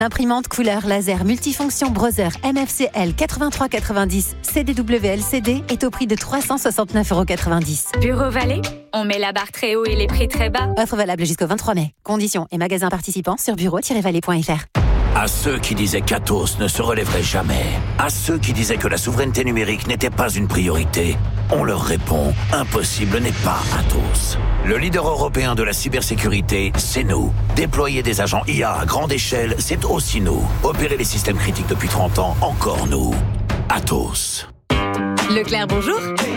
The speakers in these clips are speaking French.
Imprimante couleur laser multifonction Brother MFCL 8390 CDW-LCD est au prix de 369,90 €. Bureau Vallée, on met la barre très haut et les prix très bas. Offre valable jusqu'au 23 mai. Conditions et magasins participants sur bureau-vallée.fr. À ceux qui disaient qu'Atos ne se relèverait jamais, à ceux qui disaient que la souveraineté numérique n'était pas une priorité, on leur répond, impossible n'est pas Atos. Le leader européen de la cybersécurité, c'est nous. Déployer des agents IA à grande échelle, c'est aussi nous. Opérer les systèmes critiques depuis 30 ans, encore nous. Atos. Leclerc, bonjour.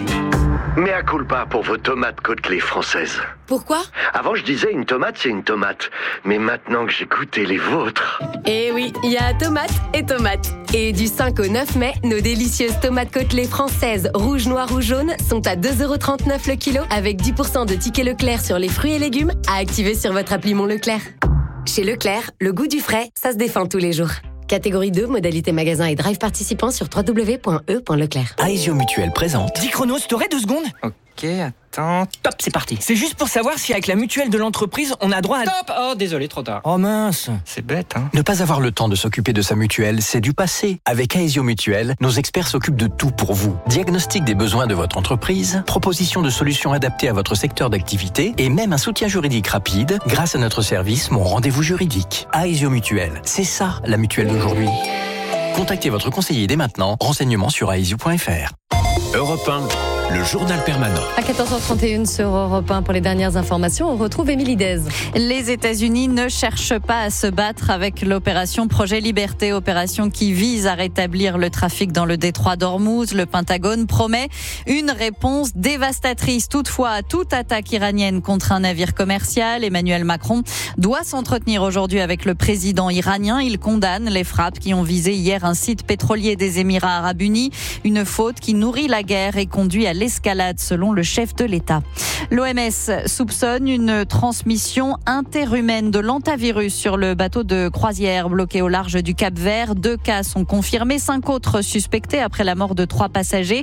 Mea culpa pour vos tomates côtelées françaises. Pourquoi ? Avant, je disais une tomate, c'est une tomate. Mais maintenant que j'ai goûté les vôtres... Eh oui, il y a tomates et tomates. Et du 5 au 9 mai, nos délicieuses tomates côtelées françaises, rouge, noir ou jaune, sont à 2,39 € le kilo, avec 10% de tickets Leclerc sur les fruits et légumes à activer sur votre appli Mon Leclerc. Chez Leclerc, le goût du frais, ça se défend tous les jours. Catégorie 2, modalité magasin et drive participant sur www.e.leclerc. Aesio Mutuelle présente. 10 chronos, t'aurais 2 secondes ? Ok, attends. Top, c'est parti. C'est juste pour savoir si avec la mutuelle de l'entreprise, on a droit à... Top. Oh, désolé, trop tard. Oh mince. C'est bête, hein. Ne pas avoir le temps de s'occuper de sa mutuelle, c'est du passé. Avec Aesio Mutuelle, nos experts s'occupent de tout pour vous. Diagnostic des besoins de votre entreprise, proposition de solutions adaptées à votre secteur d'activité et même un soutien juridique rapide grâce à notre service Mon Rendez-vous Juridique. Aesio Mutuelle, c'est ça la mutuelle d'aujourd'hui. Contactez votre conseiller dès maintenant. Renseignements sur aesio.fr. Europe 1, le journal permanent. À 14h31 sur Europe 1 pour les dernières informations, on retrouve Émilie Dez. Les États-Unis ne cherchent pas à se battre avec l'opération Projet Liberté, opération qui vise à rétablir le trafic dans le détroit d'Ormuz. Le Pentagone promet une réponse dévastatrice. Toutefois, à toute attaque iranienne contre un navire commercial, Emmanuel Macron doit s'entretenir aujourd'hui avec le président iranien. Il condamne les frappes qui ont visé hier un site pétrolier des Émirats arabes unis. Une faute qui nourrit la guerre et conduit à l'escalade, selon le chef de l'État. L'OMS soupçonne une transmission interhumaine de l'hantavirus sur le bateau de croisière bloqué au large du Cap-Vert. 2 cas sont confirmés, 5 autres suspectés après la mort de 3 passagers.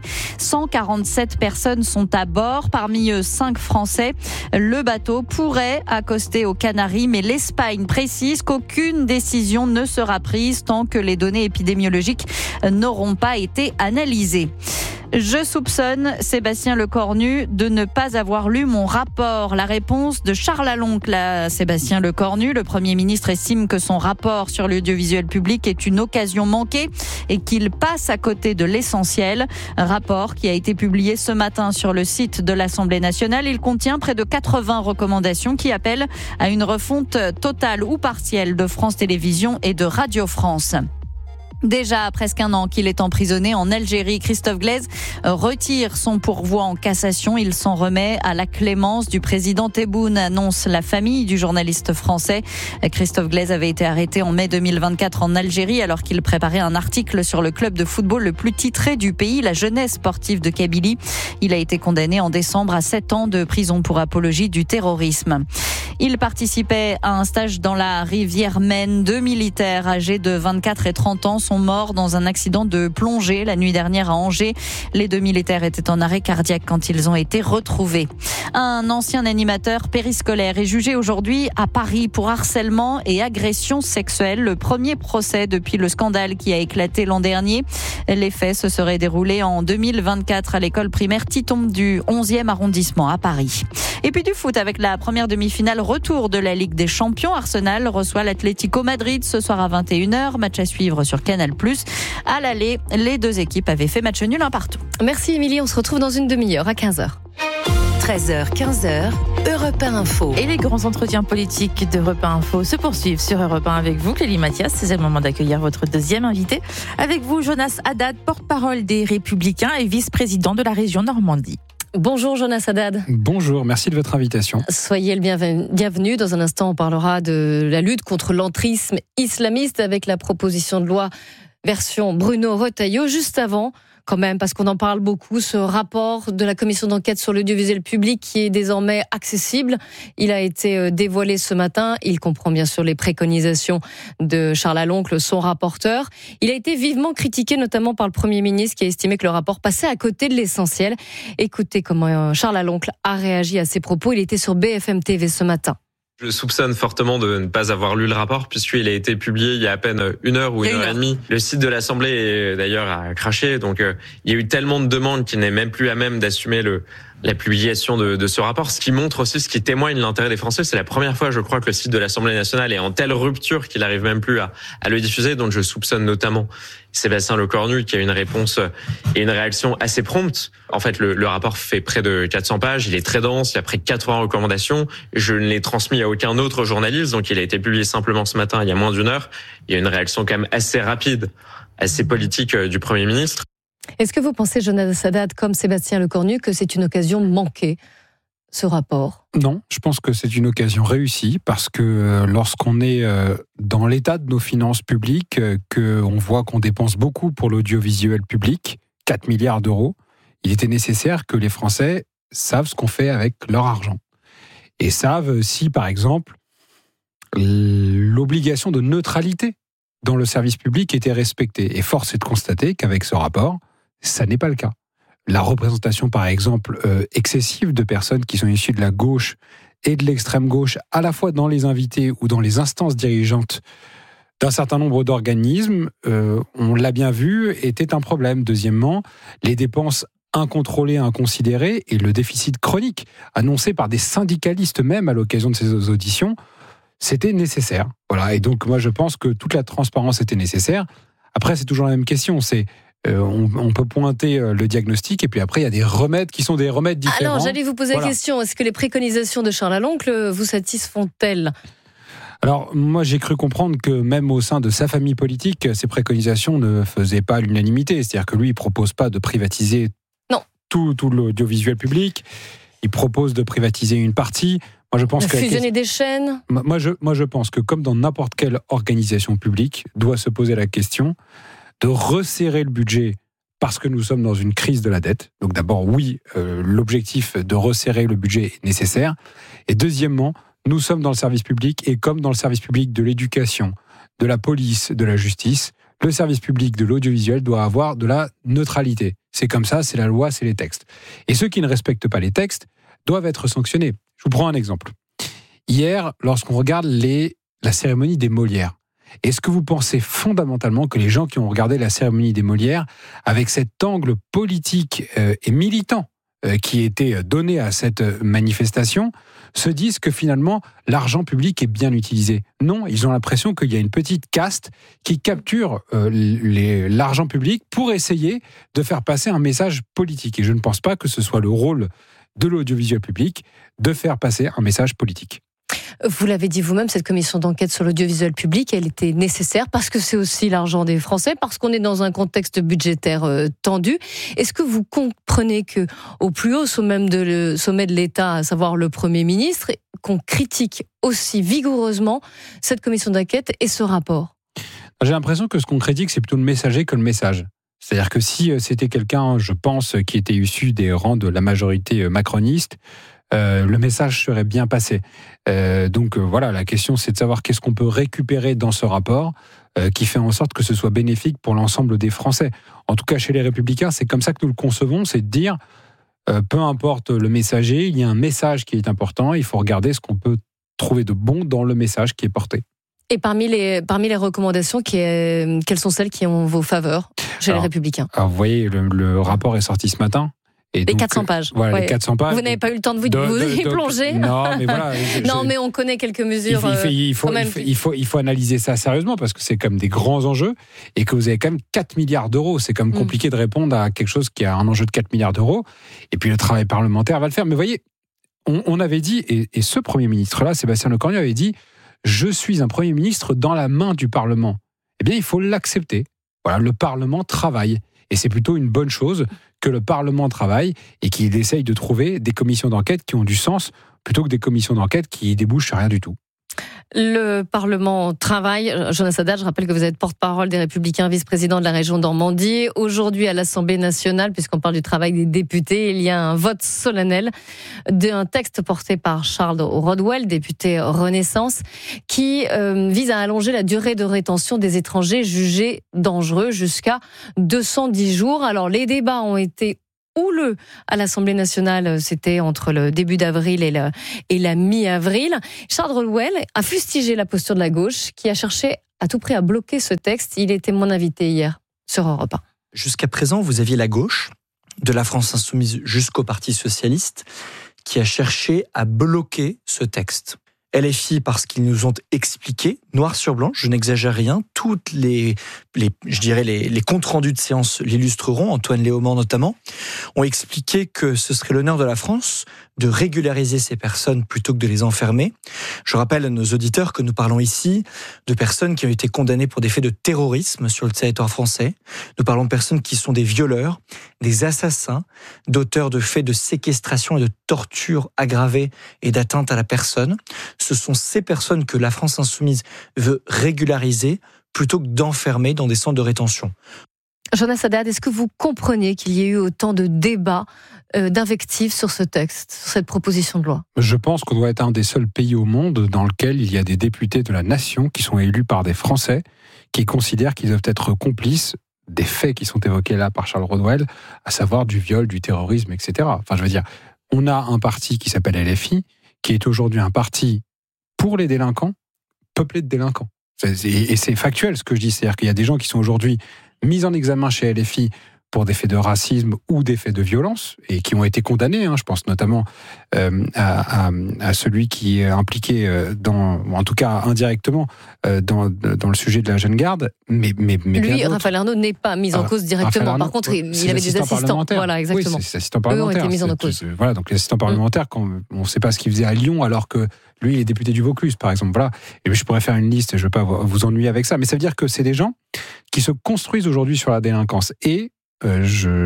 147 personnes sont à bord, parmi eux 5 Français. Le bateau pourrait accoster aux Canaries, mais l'Espagne précise qu'aucune décision ne sera prise tant que les données épidémiologiques n'auront pas été analysées. Je soupçonne Sébastien Lecornu de ne pas avoir lu mon rapport. La réponse de Charles Aloncle à Sébastien Lecornu. Le Premier ministre estime que son rapport sur l'audiovisuel public est une occasion manquée et qu'il passe à côté de l'essentiel. Un rapport qui a été publié ce matin sur le site de l'Assemblée nationale. Il contient près de 80 recommandations qui appellent à une refonte totale ou partielle de France Télévisions et de Radio France. Déjà presque un an qu'il est emprisonné en Algérie, Christophe Glaise retire son pourvoi en cassation. Il s'en remet à la clémence du président Tebboune, annonce la famille du journaliste français. Christophe Glaise avait été arrêté en mai 2024 en Algérie alors qu'il préparait un article sur le club de football le plus titré du pays, la Jeunesse sportive de Kabylie. Il a été condamné en décembre à 7 ans de prison pour apologie du terrorisme. Il participait à un stage dans la rivière Maine. 2 militaires âgés de 24 et 30 ans sont morts dans un accident de plongée la nuit dernière à Angers. Les 2 militaires étaient en arrêt cardiaque quand ils ont été retrouvés. Un ancien animateur périscolaire est jugé aujourd'hui à Paris pour harcèlement et agression sexuelle. Le premier procès depuis le scandale qui a éclaté l'an dernier. Les faits se seraient déroulés en 2024 à l'école primaire Titon du 11e arrondissement à Paris. Et puis du foot avec la première demi-finale retour de la Ligue des Champions. Arsenal reçoit l'Atlético Madrid ce soir à 21h. Match à suivre sur Canal+. À l'aller, les 2 équipes avaient fait match nul 1 partout. Merci Émilie, on se retrouve dans une demi-heure à 15h. 13h, 15h, Europe 1 Info. Et les grands entretiens politiques d'Europe 1 Info se poursuivent sur Europe 1 avec vous, Clélie Mathias. C'est le moment d'accueillir votre deuxième invité. Avec vous, Jonas Haddad, porte-parole des Républicains et vice-président de la région Normandie. Bonjour Jonas Haddad. Bonjour, merci de votre invitation. Soyez le bienvenu. Dans un instant, on parlera de la lutte contre l'entrisme islamiste avec la proposition de loi version Bruno Retailleau. Juste avant, quand même, parce qu'on en parle beaucoup, ce rapport de la commission d'enquête sur l'audiovisuel public qui est désormais accessible. Il a été dévoilé ce matin. Il comprend bien sûr les préconisations de Charles Aloncle, son rapporteur. Il a été vivement critiqué, notamment par le Premier ministre qui a estimé que le rapport passait à côté de l'essentiel. Écoutez comment Charles Aloncle a réagi à ces propos. Il était sur BFM TV ce matin. Je soupçonne fortement de ne pas avoir lu le rapport puisqu'il a été publié il y a à peine 1 heure ou 1 heure et demie. Le site de l'Assemblée d'ailleurs a craché, donc il y a eu tellement de demandes qu'il n'est même plus à même d'assumer la publication de ce rapport, ce qui montre aussi, ce qui témoigne de l'intérêt des Français. C'est la première fois, je crois, que le site de l'Assemblée nationale est en telle rupture qu'il n'arrive même plus à le diffuser. Donc je soupçonne notamment Sébastien Lecornu qui a une réponse et une réaction assez prompte. En fait, le rapport fait près de 400 pages, il est très dense, il y a près de 80 recommandations. Je ne l'ai transmis à aucun autre journaliste, donc il a été publié simplement ce matin, il y a moins d'1 heure. Il y a une réaction quand même assez rapide, assez politique du Premier ministre. Est-ce que vous pensez, Jonas Haddad, comme Sébastien Lecornu, que c'est une occasion manquée, ce rapport ? Non, je pense que c'est une occasion réussie parce que lorsqu'on est dans l'état de nos finances publiques, qu'on voit qu'on dépense beaucoup pour l'audiovisuel public, 4 milliards d'euros, il était nécessaire que les Français savent ce qu'on fait avec leur argent. Et savent si, par exemple, l'obligation de neutralité dans le service public était respectée. Et force est de constater qu'avec ce rapport, ça n'est pas le cas. La représentation, par exemple, excessive de personnes qui sont issues de la gauche et de l'extrême gauche, à la fois dans les invités ou dans les instances dirigeantes d'un certain nombre d'organismes, on l'a bien vu, était un problème. Deuxièmement, les dépenses incontrôlées, inconsidérées et le déficit chronique annoncé par des syndicalistes même à l'occasion de ces auditions, c'était nécessaire. Voilà. Et donc, moi, je pense que toute la transparence était nécessaire. Après, c'est toujours la même question, c'est on peut pointer le diagnostic et puis après il y a des remèdes qui sont des remèdes différents. Alors j'allais vous poser la question, est-ce que les préconisations de Charles Aloncle vous satisfont-elles ? Alors moi j'ai cru comprendre que même au sein de sa famille politique, ces préconisations ne faisaient pas l'unanimité. C'est-à-dire que lui il propose pas de privatiser tout l'audiovisuel public, il propose de privatiser une partie. Moi, je pense fusionner des chaînes. Moi je pense que comme dans n'importe quelle organisation publique, doit se poser la question de resserrer le budget parce que nous sommes dans une crise de la dette. Donc d'abord, oui, l'objectif de resserrer le budget est nécessaire. Et deuxièmement, nous sommes dans le service public et comme dans le service public de l'éducation, de la police, de la justice, le service public de l'audiovisuel doit avoir de la neutralité. C'est comme ça, c'est la loi, c'est les textes. Et ceux qui ne respectent pas les textes doivent être sanctionnés. Je vous prends un exemple. Hier, lorsqu'on regarde la cérémonie des Molières, est-ce que vous pensez fondamentalement que les gens qui ont regardé la cérémonie des Molières, avec cet angle politique et militant qui était donné à cette manifestation, se disent que finalement l'argent public est bien utilisé? Non, ils ont l'impression qu'il y a une petite caste qui capture l'argent public pour essayer de faire passer un message politique. Et je ne pense pas que ce soit le rôle de l'audiovisuel public de faire passer un message politique. Vous l'avez dit vous-même, cette commission d'enquête sur l'audiovisuel public, elle était nécessaire parce que c'est aussi l'argent des Français, parce qu'on est dans un contexte budgétaire tendu. Est-ce que vous comprenez que, au plus haut sommet de l'État, à savoir le Premier ministre, qu'on critique aussi vigoureusement cette commission d'enquête et ce rapport ? J'ai l'impression que ce qu'on critique, c'est plutôt le messager que le message. C'est-à-dire que si c'était quelqu'un, je pense, qui était issu des rangs de la majorité macroniste, le message serait bien passé. Donc voilà, la question c'est de savoir qu'est-ce qu'on peut récupérer dans ce rapport qui fait en sorte que ce soit bénéfique pour l'ensemble des Français. En tout cas, chez les Républicains, c'est comme ça que nous le concevons, c'est de dire, peu importe le messager, il y a un message qui est important, il faut regarder ce qu'on peut trouver de bon dans le message qui est porté. Et parmi les recommandations, quelles sont celles qui ont vos faveurs chez les Républicains ? Alors vous voyez, le rapport est sorti ce matin. Et donc, 400 pages. Voilà, les 400 pages. Vous n'avez pas eu le temps de vous y plonger. Non, mais voilà. Non, mais on connaît quelques mesures. Il faut analyser ça sérieusement parce que c'est comme des grands enjeux et que vous avez quand même 4 milliards d'euros. C'est quand même compliqué de répondre à quelque chose qui a un enjeu de 4 milliards d'euros. Et puis le travail parlementaire va le faire. Mais vous voyez, on avait dit, et ce Premier ministre-là, Sébastien Lecornu, avait dit « Je suis un Premier ministre dans la main du Parlement ». Eh bien, il faut l'accepter. Voilà, le Parlement travaille. Et c'est plutôt une bonne chose que le Parlement travaille et qu'il essaye de trouver des commissions d'enquête qui ont du sens plutôt que des commissions d'enquête qui débouchent sur rien du tout. Le Parlement travaille. Jonas Haddad, je rappelle que vous êtes porte-parole des Républicains, vice-président de la région Normandie. Aujourd'hui, à l'Assemblée nationale, puisqu'on parle du travail des députés, il y a un vote solennel d'un texte porté par Charles Rodwell, député Renaissance, qui vise à allonger la durée de rétention des étrangers jugés dangereux jusqu'à 210 jours. Alors, les débats ont été houleux à l'Assemblée nationale. C'était entre le début d'avril et la mi-avril. Charles Rodwell a fustigé la posture de la gauche qui a cherché à tout prix à bloquer ce texte. Il était mon invité hier sur Europe 1. Jusqu'à présent, vous aviez la gauche, de la France insoumise jusqu'au Parti socialiste, qui a cherché à bloquer ce texte. LFI parce qu'ils nous ont expliqué, noir sur blanc, je n'exagère rien, toutes les comptes rendus de séance l'illustreront, Antoine Léaumont notamment, ont expliqué que ce serait l'honneur de la France de régulariser ces personnes plutôt que de les enfermer. Je rappelle à nos auditeurs que nous parlons ici de personnes qui ont été condamnées pour des faits de terrorisme sur le territoire français. Nous parlons de personnes qui sont des violeurs, des assassins, d'auteurs de faits de séquestration et de torture aggravée et d'atteinte à la personne. Ce sont ces personnes que la France insoumise veut régulariser plutôt que d'enfermer dans des centres de rétention. Jonas Haddad, est-ce que vous comprenez qu'il y ait eu autant de débats, d'invectives sur ce texte, sur cette proposition de loi ? Je pense qu'on doit être un des seuls pays au monde dans lequel il y a des députés de la nation qui sont élus par des Français qui considèrent qu'ils doivent être complices des faits qui sont évoqués là par Charles Rodwell, à savoir du viol, du terrorisme, etc. Enfin, je veux dire, on a un parti qui s'appelle LFI, qui est aujourd'hui un parti pour les délinquants, peuplé de délinquants. Et c'est factuel ce que je dis, c'est-à-dire qu'il y a des gens qui sont aujourd'hui mis en examen chez LFI pour des faits de racisme ou des faits de violence, et qui ont été condamnés. Je pense notamment à celui qui est impliqué, en tout cas indirectement, dans le sujet de la jeune garde. Mais lui, Raphaël Arnaud, n'est pas mis en cause directement. Par contre, il avait des assistants. Voilà, exactement. Oui, c'est assistants parlementaires. Eux ont été mis en cause. Voilà, donc les assistants parlementaires, quand on ne sait pas ce qu'ils faisaient à Lyon, alors que lui, il est député du Vaucluse, par exemple. Voilà. Et je pourrais faire une liste, je ne veux pas vous ennuyer avec ça, mais ça veut dire que c'est des gens qui se construisent aujourd'hui sur la délinquance. Et moi,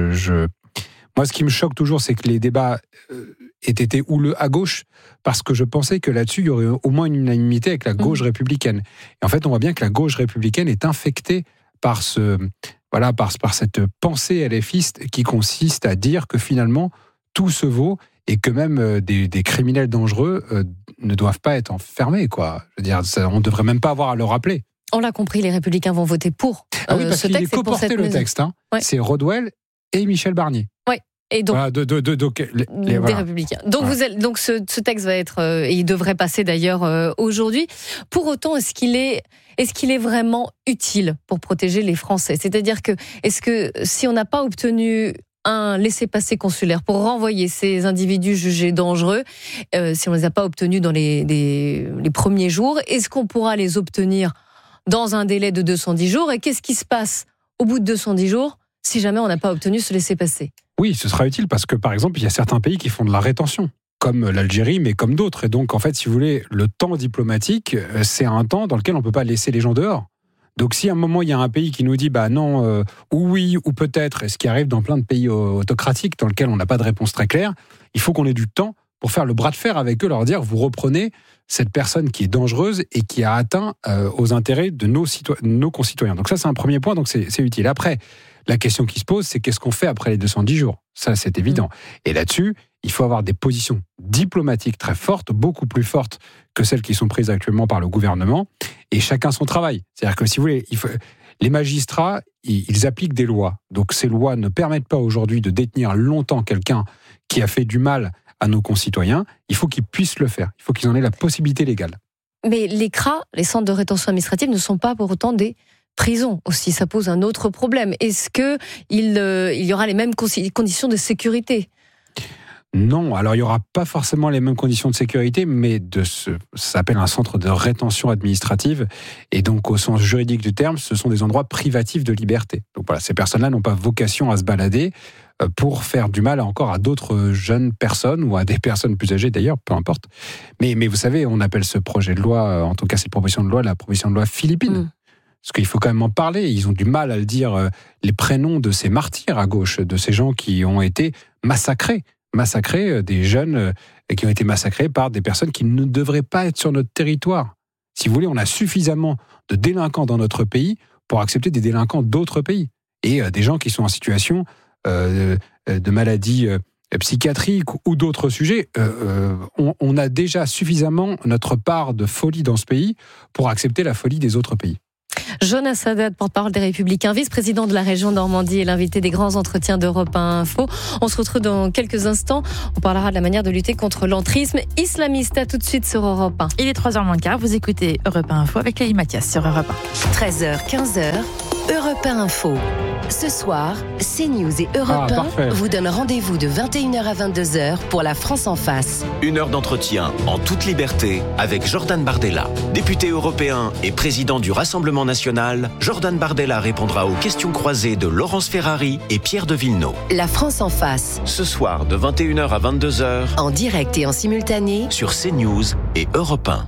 ce qui me choque toujours, c'est que les débats aient été houleux à gauche, parce que je pensais que là-dessus, il y aurait au moins une unanimité avec la gauche républicaine. Et en fait, on voit bien que la gauche républicaine est infectée par par cette pensée LFiste qui consiste à dire que finalement, tout se vaut et que même des criminels dangereux ne doivent pas être enfermés, quoi. Je veux dire, on ne devrait même pas avoir à le rappeler. On l'a compris, les Républicains vont voter pour parce ce qu'il texte. est coporté le texte. Ouais. C'est Rodwell et Michel Barnier. Oui. Et donc, voilà, des Républicains. Donc, donc ce texte va être, et il devrait passer d'ailleurs aujourd'hui. Pour autant, est-ce qu'il est vraiment utile pour protéger les Français ? C'est-à-dire que, est-ce que si on n'a pas obtenu un laissez-passer consulaire pour renvoyer ces individus jugés dangereux, si on ne les a pas obtenus dans les premiers jours, est-ce qu'on pourra les obtenir dans un délai de 210 jours ? Et qu'est-ce qui se passe au bout de 210 jours si jamais on n'a pas obtenu ce laissez-passer ? Oui, ce sera utile parce que, par exemple, il y a certains pays qui font de la rétention, comme l'Algérie, mais comme d'autres. Et donc, en fait, si vous voulez, le temps diplomatique, c'est un temps dans lequel on ne peut pas laisser les gens dehors. Donc, si à un moment, il y a un pays qui nous dit non, ou oui, ou peut-être, et ce qui arrive dans plein de pays autocratiques dans lesquels on n'a pas de réponse très claire, il faut qu'on ait du temps pour faire le bras de fer avec eux, leur dire, vous reprenez cette personne qui est dangereuse et qui a atteint aux intérêts de nos concitoyens. Donc ça, c'est un premier point, donc c'est utile. Après, la question qui se pose, c'est qu'est-ce qu'on fait après les 210 jours ? Ça, c'est évident. Et là-dessus, il faut avoir des positions diplomatiques très fortes, beaucoup plus fortes que celles qui sont prises actuellement par le gouvernement, et chacun son travail. C'est-à-dire que, si vous voulez, les magistrats, ils appliquent des lois. Donc ces lois ne permettent pas aujourd'hui de détenir longtemps quelqu'un qui a fait du mal à nos concitoyens. Il faut qu'ils puissent le faire. Il faut qu'ils en aient la possibilité légale. Mais les CRA, les centres de rétention administrative, ne sont pas pour autant des prisons aussi. Ça pose un autre problème. Est-ce qu'il y aura les mêmes conditions de sécurité ? Non, alors il n'y aura pas forcément les mêmes conditions de sécurité, mais ça s'appelle un centre de rétention administrative, et donc au sens juridique du terme, ce sont des endroits privatifs de liberté. Donc voilà, ces personnes-là n'ont pas vocation à se balader pour faire du mal encore à d'autres jeunes personnes, ou à des personnes plus âgées d'ailleurs, peu importe. Mais vous savez, on appelle ce projet de loi, en tout cas cette proposition de loi, la proposition de loi philippine. Parce qu'il faut quand même en parler. Ils ont du mal à le dire, les prénoms de ces martyrs à gauche, de ces gens qui ont été massacrés, des jeunes qui ont été massacrés par des personnes qui ne devraient pas être sur notre territoire. Si vous voulez, on a suffisamment de délinquants dans notre pays pour accepter des délinquants d'autres pays. Et des gens qui sont en situation de maladies psychiatriques ou d'autres sujets. On a déjà suffisamment notre part de folie dans ce pays pour accepter la folie des autres pays. Jonas Haddad, porte-parole des Républicains, vice-président de la région Normandie et l'invité des grands entretiens d'Europe 1 Info. On se retrouve dans quelques instants. On parlera de la manière de lutter contre l'entrisme islamiste. À tout de suite sur Europe 1. Il est 3h moins quart. Vous écoutez Europe 1 Info avec Lélie Mathias sur Europe 1. 13h, 15h. Europe 1 Info. Ce soir, CNews et Europe 1 vous donnent rendez-vous de 21h à 22h pour La France en face. 1 heure d'entretien en toute liberté avec Jordan Bardella. Député européen et président du Rassemblement national, Jordan Bardella répondra aux questions croisées de Laurence Ferrari et Pierre de Villeneuve. La France en face. Ce soir de 21h à 22h. En direct et en simultané. Sur CNews et Europe 1.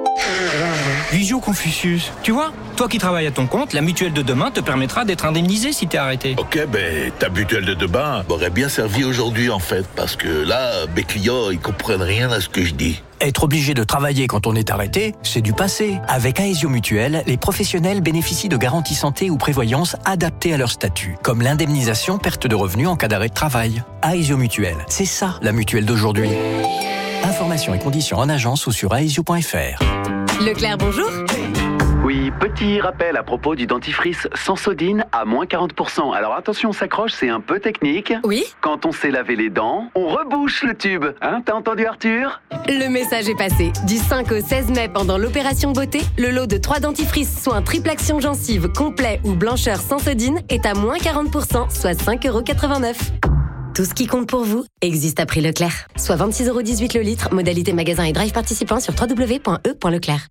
Visio Confucius, tu vois, toi qui travailles à ton compte, la mutuelle de demain te permettra d'être indemnisé si t'es arrêté. Ok, ta mutuelle de demain m'aurait bien servi aujourd'hui en fait, parce que là, mes clients, ils comprennent rien à ce que je dis. Être obligé de travailler quand on est arrêté, c'est du passé. Avec Aesio Mutuelle, les professionnels bénéficient de garanties santé ou prévoyance adaptées à leur statut, comme l'indemnisation perte de revenus en cas d'arrêt de travail. Aesio Mutuelle, c'est ça la mutuelle d'aujourd'hui. Informations et conditions en agence ou sur aesio.fr. Leclerc, bonjour. Oui, petit rappel à propos du dentifrice Sensodine à moins 40%. Alors attention, on s'accroche, c'est un peu technique. Oui. Quand on s'est lavé les dents, on rebouche le tube. Hein, t'as entendu Arthur ? Le message est passé. Du 5 au 16 mai, pendant l'opération beauté, le lot de 3 dentifrices soins triple action gencive complet ou blancheur Sensodine est à moins 40%, soit 5,89 €. Tout ce qui compte pour vous existe à prix Leclerc. Soit 26,18 € le litre, modalité magasin et drive participant sur www.e.leclerc.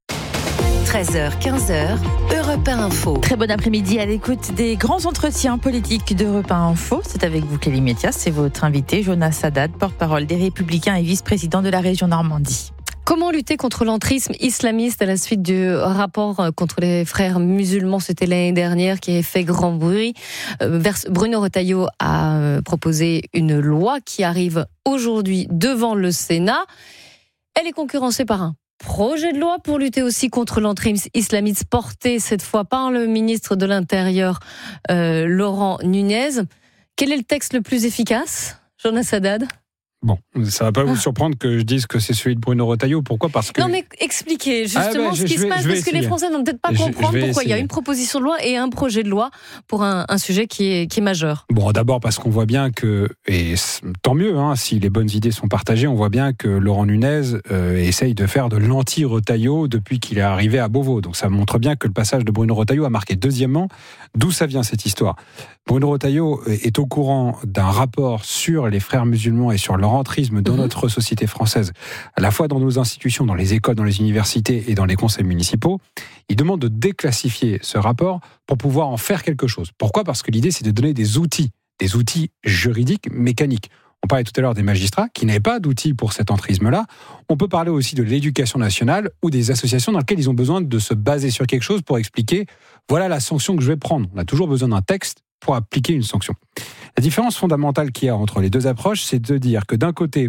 13h, 15h, Europe 1 Info. Très bon après-midi à l'écoute des grands entretiens politiques d'Europe 1 Info. C'est avec vous, Lélie Mathias, c'est votre invité, Jonas Haddad, porte-parole des Républicains et vice-président de la région Normandie. Comment lutter contre l'entrisme islamiste à la suite du rapport contre les frères musulmans? C'était l'année dernière qui a fait grand bruit. Bruno Retailleau a proposé une loi qui arrive aujourd'hui devant le Sénat. Elle est concurrencée par un projet de loi pour lutter aussi contre l'entrisme islamiste porté cette fois par le ministre de l'Intérieur, Laurent Nunez. Quel est le texte le plus efficace, Jonas Haddad ? Bon, ça va pas vous surprendre que je dise que c'est celui de Bruno Retailleau. Pourquoi ? Parce que... Non mais expliquez justement ce qui se passe, parce que les Français n'ont peut-être pas comprendre pourquoi il y a une proposition de loi et un projet de loi pour un sujet qui est majeur. Bon, d'abord parce qu'on voit bien que, et tant mieux, si les bonnes idées sont partagées, on voit bien que Laurent Nunez essaye de faire de l'anti-Retailleau depuis qu'il est arrivé à Beauvau. Donc ça montre bien que le passage de Bruno Retailleau a marqué. Deuxièmement, d'où ça vient cette histoire ? Bruno Retailleau est au courant d'un rapport sur les frères musulmans et sur leur entrisme dans notre société française, à la fois dans nos institutions, dans les écoles, dans les universités et dans les conseils municipaux. Il demande de déclassifier ce rapport pour pouvoir en faire quelque chose. Pourquoi ? Parce que l'idée, c'est de donner des outils juridiques, mécaniques. On parlait tout à l'heure des magistrats qui n'avaient pas d'outils pour cet entrisme-là. On peut parler aussi de l'éducation nationale ou des associations dans lesquelles ils ont besoin de se baser sur quelque chose pour expliquer voilà la sanction que je vais prendre. On a toujours besoin d'un texte pour appliquer une sanction. La différence fondamentale qu'il y a entre les deux approches, c'est de dire que d'un côté,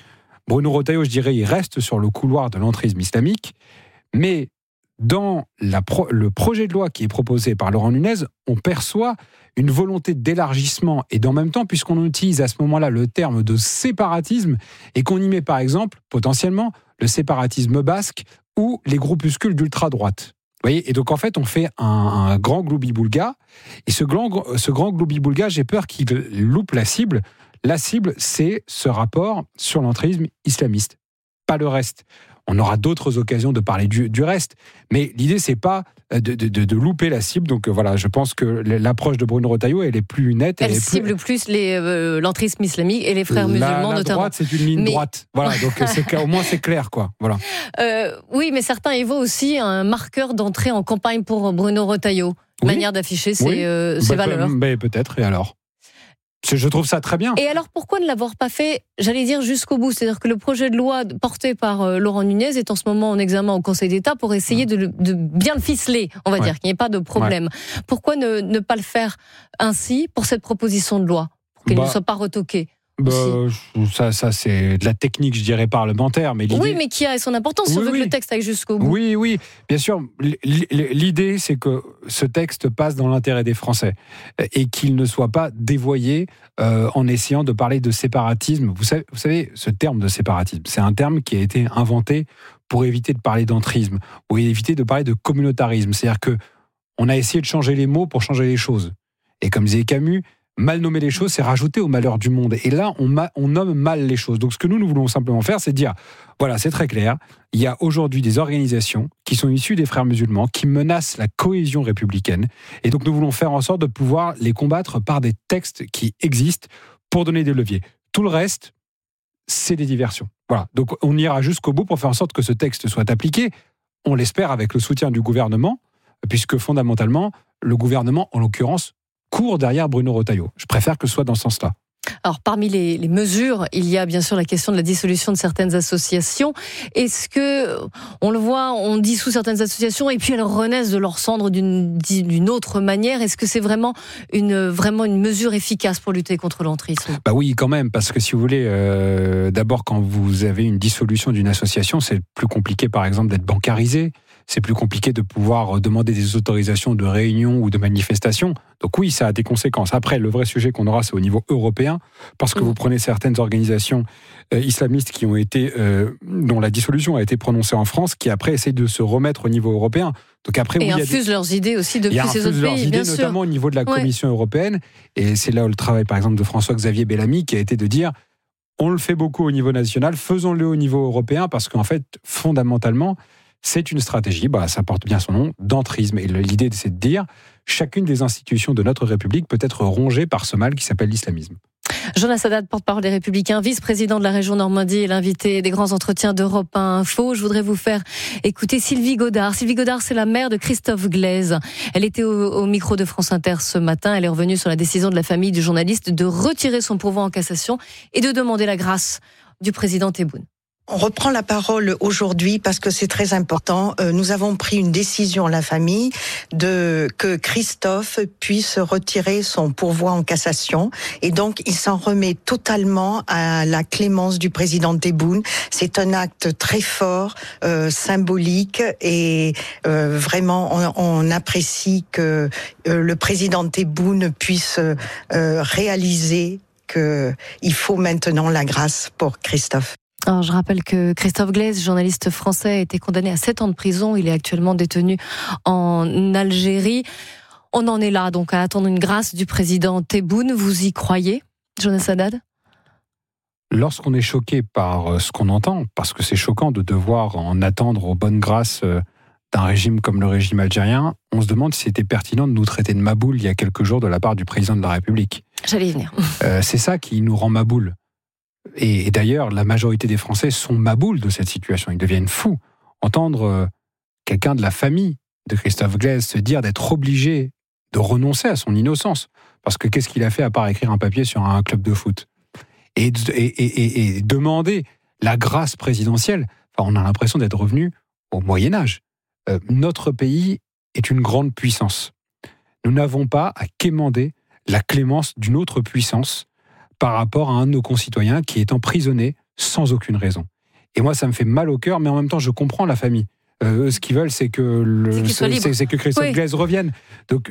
Bruno Retailleau, je dirais, il reste sur le couloir de l'entrisme islamique, mais dans le projet de loi qui est proposé par Laurent Nunez, on perçoit une volonté d'élargissement et d'en même temps, puisqu'on utilise à ce moment-là le terme de séparatisme et qu'on y met par exemple, potentiellement, le séparatisme basque ou les groupuscules d'ultra-droite. Vous voyez, et donc en fait, on fait un grand gloubi-boulga. Et ce grand gloubi-boulga, j'ai peur qu'il loupe la cible. La cible, c'est ce rapport sur l'entrisme islamiste, pas le reste. On aura d'autres occasions de parler du reste, mais l'idée, c'est pas de louper la cible. Donc voilà, je pense que l'approche de Bruno Retailleau, elle est plus nette. Elle cible plus l'entrisme islamique et les frères musulmans notamment. La droite, c'est une ligne droite. Voilà, donc au moins c'est clair, quoi. Voilà. Oui, mais certains évoquent aussi un marqueur d'entrée en campagne pour Bruno Retailleau. Manière d'afficher ses valeurs. Peut-être, et alors ? Je trouve ça très bien. Et alors, pourquoi ne l'avoir pas fait, j'allais dire, jusqu'au bout ? C'est-à-dire que le projet de loi porté par Laurent Nunez est en ce moment en examen au Conseil d'État pour essayer de bien le ficeler, on va dire, qu'il n'y ait pas de problème. Ouais. Pourquoi ne pas le faire ainsi pour cette proposition de loi ? Pour qu'elle ne soit pas retoquée ? Ça c'est de la technique, je dirais, parlementaire. Mais oui, mais qui a son importance si on veut que le texte aille jusqu'au bout. Oui, bien sûr. L'idée, c'est que ce texte passe dans l'intérêt des Français et qu'il ne soit pas dévoyé en essayant de parler de séparatisme. Vous savez, ce terme de séparatisme, c'est un terme qui a été inventé pour éviter de parler d'entrisme ou éviter de parler de communautarisme. C'est-à-dire que on a essayé de changer les mots pour changer les choses. Et comme disait Camus, mal nommer les choses, c'est rajouter au malheur du monde. Et là, on nomme mal les choses. Donc ce que nous voulons simplement faire, c'est dire, voilà, c'est très clair, il y a aujourd'hui des organisations qui sont issues des frères musulmans, qui menacent la cohésion républicaine. Et donc nous voulons faire en sorte de pouvoir les combattre par des textes qui existent pour donner des leviers. Tout le reste, c'est des diversions. Voilà. Donc on ira jusqu'au bout pour faire en sorte que ce texte soit appliqué, on l'espère avec le soutien du gouvernement, puisque fondamentalement, le gouvernement, en l'occurrence, court derrière Bruno Retailleau. Je préfère que ce soit dans ce sens-là. Alors, parmi les mesures, il y a bien sûr la question de la dissolution de certaines associations. Est-ce que, on le voit, on dissout certaines associations et puis elles renaissent de leur cendre d'une autre manière. Est-ce que c'est vraiment une mesure efficace pour lutter contre l'entrisme ? Bah oui, quand même, parce que si vous voulez, d'abord, quand vous avez une dissolution d'une association, c'est plus compliqué, par exemple, d'être bancarisé. C'est plus compliqué de pouvoir demander des autorisations de réunion ou de manifestation. Donc oui, ça a des conséquences. Après, le vrai sujet qu'on aura, c'est au niveau européen, parce que vous prenez certaines organisations islamistes qui ont été, dont la dissolution a été prononcée en France, qui après essayent de se remettre au niveau européen. Donc après, et infusent leurs idées aussi depuis ces autres pays, bien sûr. Notamment au niveau de la Commission européenne. Et c'est là où le travail, par exemple, de François-Xavier Bellamy, qui a été de dire, on le fait beaucoup au niveau national, faisons-le au niveau européen, parce qu'en fait, fondamentalement, c'est une stratégie, ça porte bien son nom, d'entrisme. Et l'idée, c'est de dire, chacune des institutions de notre République peut être rongée par ce mal qui s'appelle l'islamisme. Jonas Haddad, porte-parole des Républicains, vice-président de la région Normandie et l'invité des grands entretiens d'Europe 1 Info. Je voudrais vous faire écouter Sylvie Godard. Sylvie Godard, c'est la mère de Christophe Glaise. Elle était au micro de France Inter ce matin. Elle est revenue sur la décision de la famille du journaliste de retirer son pourvoi en cassation et de demander la grâce du président Tebboune. On reprend la parole aujourd'hui parce que c'est très important. Nous avons pris une décision, la famille, que Christophe puisse retirer son pourvoi en cassation. Et donc, il s'en remet totalement à la clémence du président Tebboune. C'est un acte très fort, symbolique, et vraiment, on apprécie que le président Tebboune puisse réaliser qu'il faut maintenant la grâce pour Christophe. Alors, je rappelle que Christophe Glaise, journaliste français, a été condamné à 7 ans de prison. Il est actuellement détenu en Algérie. On en est là, donc, à attendre une grâce du président Tebboune. Vous y croyez, Jonas Haddad ? Lorsqu'on est choqué par ce qu'on entend, parce que c'est choquant de devoir en attendre aux bonnes grâces d'un régime comme le régime algérien, on se demande si c'était pertinent de nous traiter de maboule il y a quelques jours de la part du président de la République. J'allais y venir. C'est ça qui nous rend maboule. Et d'ailleurs, la majorité des Français sont maboules de cette situation. Ils deviennent fous. Entendre quelqu'un de la famille de Christophe Glaise se dire d'être obligé de renoncer à son innocence. Parce que qu'est-ce qu'il a fait à part écrire un papier sur un club de foot ? Et demander la grâce présidentielle, on a l'impression d'être revenu au Moyen-Âge. Notre pays est une grande puissance. Nous n'avons pas à quémander la clémence d'une autre puissance par rapport à un de nos concitoyens qui est emprisonné sans aucune raison. Et moi, ça me fait mal au cœur, mais en même temps, je comprends la famille. Ce qu'ils veulent, c'est que Christophe Glaise revienne. Donc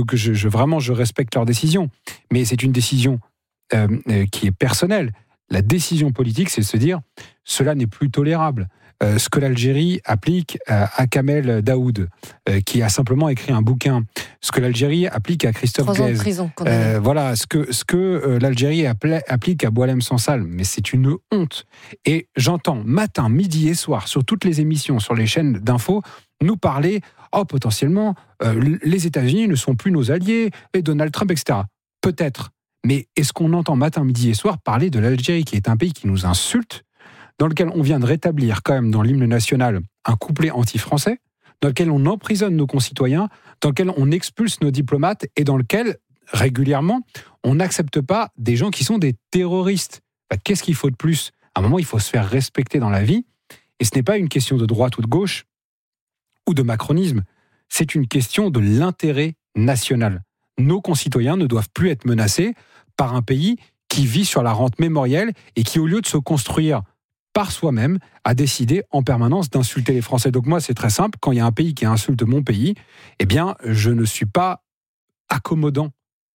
je respecte leur décision. Mais c'est une décision qui est personnelle. La décision politique, c'est de se dire, cela n'est plus tolérable. Ce que l'Algérie applique à Kamel Daoud, qui a simplement écrit un bouquin, ce que l'Algérie applique à Christophe Glaise. 3 ans de prison. Voilà, ce que l'Algérie applique à Boualem Sansal, mais c'est une honte. Et j'entends matin, midi et soir, sur toutes les émissions, sur les chaînes d'infos, nous parler, potentiellement, les États-Unis ne sont plus nos alliés, et Donald Trump, etc. Peut-être. Mais est-ce qu'on entend matin, midi et soir parler de l'Algérie, qui est un pays qui nous insulte, dans lequel on vient de rétablir quand même dans l'hymne national un couplet anti-français, dans lequel on emprisonne nos concitoyens, dans lequel on expulse nos diplomates et dans lequel, régulièrement, on n'accepte pas des gens qui sont des terroristes. Qu'est-ce qu'il faut de plus ? À un moment, il faut se faire respecter dans la vie, et ce n'est pas une question de droite ou de gauche, ou de macronisme, c'est une question de l'intérêt national. Nos concitoyens ne doivent plus être menacés par un pays qui vit sur la rente mémorielle et qui, au lieu de se construire par soi-même, a décidé en permanence d'insulter les Français. Donc moi, c'est très simple. Quand il y a un pays qui insulte mon pays, eh bien, je ne suis pas accommodant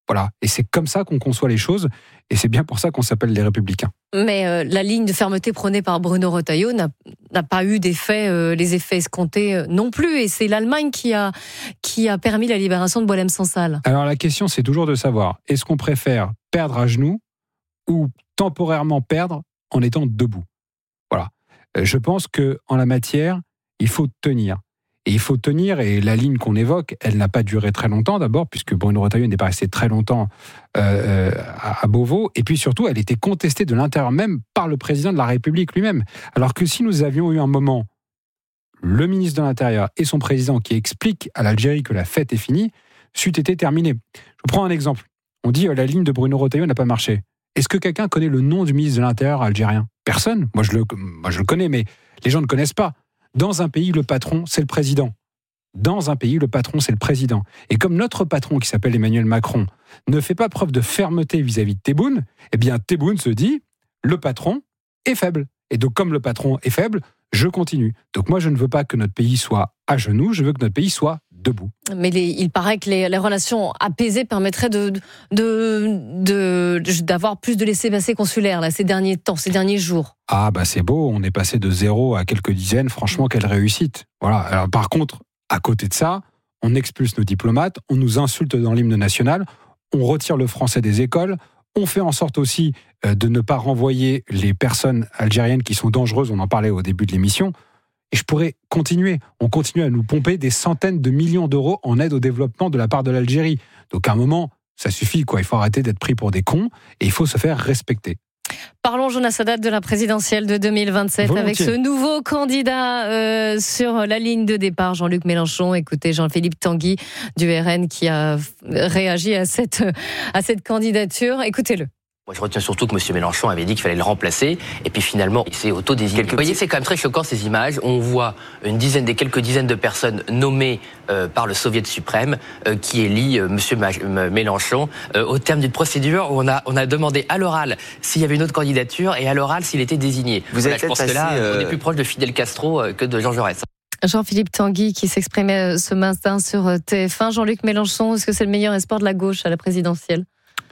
Voilà. Et c'est comme ça qu'on conçoit les choses, et c'est bien pour ça qu'on s'appelle les Républicains. Mais la ligne de fermeté prônée par Bruno Retailleau n'a pas eu les effets escomptés non plus, et c'est l'Allemagne qui a permis la libération de Boualem Sansal. Alors la question, c'est toujours de savoir, est-ce qu'on préfère perdre à genoux ou temporairement perdre en étant debout? Voilà. Je pense qu'en la matière, il faut tenir. Et il faut tenir, et la ligne qu'on évoque, elle n'a pas duré très longtemps d'abord, puisque Bruno Retailleau n'est pas resté très longtemps à Beauvau, et puis surtout, elle était contestée de l'intérieur même par le président de la République lui-même. Alors que si nous avions eu un moment, le ministre de l'Intérieur et son président qui expliquent à l'Algérie que la fête est finie, c'eût été terminé. Je vous prends un exemple. On dit la ligne de Bruno Retailleau n'a pas marché. Est-ce que quelqu'un connaît le nom du ministre de l'Intérieur algérien? Personne. Moi, je le connais, mais les gens ne connaissent pas. Dans un pays, le patron, c'est le président. Dans un pays, le patron, c'est le président. Et comme notre patron, qui s'appelle Emmanuel Macron, ne fait pas preuve de fermeté vis-à-vis de Tebboune, eh bien, Tebboune se dit, le patron est faible. Et donc, comme le patron est faible, je continue. Donc, moi, je ne veux pas que notre pays soit à genoux, je veux que notre pays soit debout. Mais il paraît que les relations apaisées permettraient d'avoir plus de laissez-passer consulaires là, ces derniers temps, ces derniers jours. Ah bah c'est beau, on est passé de 0 à quelques dizaines, franchement quelle réussite. Voilà. Alors, par contre, à côté de ça, on expulse nos diplomates, on nous insulte dans l'hymne national, on retire le français des écoles, on fait en sorte aussi de ne pas renvoyer les personnes algériennes qui sont dangereuses, on en parlait au début de l'émission. Et je pourrais continuer. On continue à nous pomper des centaines de millions d'euros en aide au développement de la part de l'Algérie. Donc à un moment, ça suffit, quoi. Il faut arrêter d'être pris pour des cons et il faut se faire respecter. Parlons, Jonas Haddad, de la présidentielle de 2027 Volontiers. avec ce nouveau candidat sur la ligne de départ, Jean-Luc Mélenchon. Écoutez, Jean-Philippe Tanguy du RN qui a réagi à cette candidature. Écoutez-le. Moi, je retiens surtout que M. Mélenchon avait dit qu'il fallait le remplacer, et puis finalement, il s'est autodésigné. Vous voyez, c'est quand même très choquant ces images. On voit quelques dizaines de personnes nommées par le Soviet suprême qui élit M. Mélenchon au terme d'une procédure où on a demandé à l'oral s'il y avait une autre candidature et à l'oral s'il était désigné. Je pense que là, on est plus proche de Fidel Castro que de Jean Jaurès. Jean-Philippe Tanguy qui s'exprimait ce matin sur TF1. Jean-Luc Mélenchon, est-ce que c'est le meilleur espoir de la gauche à la présidentielle ?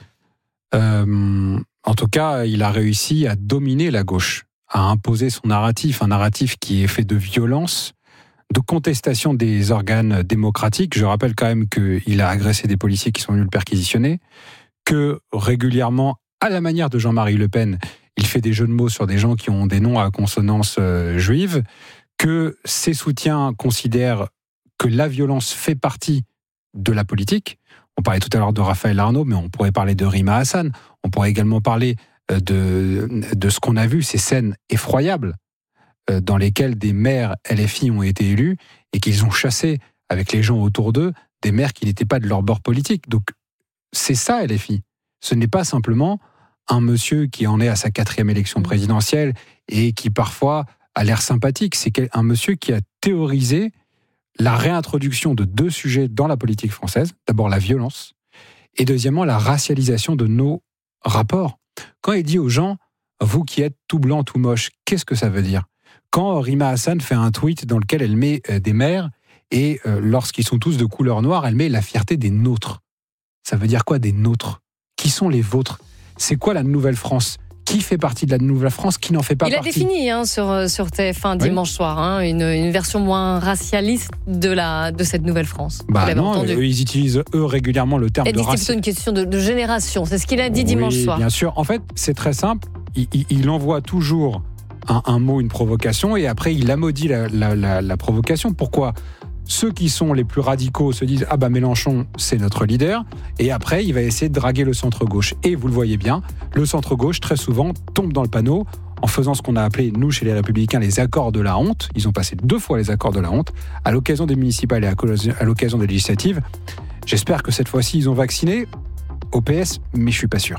En tout cas, il a réussi à dominer la gauche, à imposer son narratif, un narratif qui est fait de violence, de contestation des organes démocratiques. Je rappelle quand même qu'il a agressé des policiers qui sont venus le perquisitionner, que régulièrement, à la manière de Jean-Marie Le Pen, il fait des jeux de mots sur des gens qui ont des noms à consonance juive, que ses soutiens considèrent que la violence fait partie de la politique. On parlait tout à l'heure de Raphaël Arnaud, mais on pourrait parler de Rima Hassan. On pourrait également parler de ce qu'on a vu, ces scènes effroyables dans lesquelles des maires LFI ont été élus et qu'ils ont chassé avec les gens autour d'eux des maires qui n'étaient pas de leur bord politique. Donc c'est ça LFI. Ce n'est pas simplement un monsieur qui en est à sa 4e élection présidentielle et qui parfois a l'air sympathique. C'est un monsieur qui a théorisé la réintroduction de 2 sujets dans la politique française. D'abord la violence et deuxièmement la racialisation de nos rapports. Quand il dit aux gens, vous qui êtes tout blanc, tout moche, qu'est-ce que ça veut dire ? Quand Rima Hassan fait un tweet dans lequel elle met des maires et lorsqu'ils sont tous de couleur noire, elle met la fierté des nôtres. Ça veut dire quoi des nôtres ? Qui sont les vôtres ? C'est quoi la nouvelle France ? Qui fait partie de la nouvelle France, qui n'en fait pas partie? Il a défini sur TF1 dimanche soir une version moins racialiste de cette nouvelle France. Non, ils utilisent régulièrement le terme de racisme. C'est plutôt une question de génération, c'est ce qu'il a dit dimanche soir. Bien sûr, en fait c'est très simple, il envoie toujours un mot, une provocation, et après il amodit la provocation. Pourquoi ? Ceux qui sont les plus radicaux se disent « Ah bah Mélenchon, c'est notre leader », et après, il va essayer de draguer le centre-gauche. Et vous le voyez bien, le centre-gauche, très souvent, tombe dans le panneau en faisant ce qu'on a appelé, nous, chez les Républicains, les accords de la honte. Ils ont passé 2 fois les accords de la honte, à l'occasion des municipales et à l'occasion des législatives. J'espère que cette fois-ci, ils ont vacciné au PS, mais je suis pas sûr.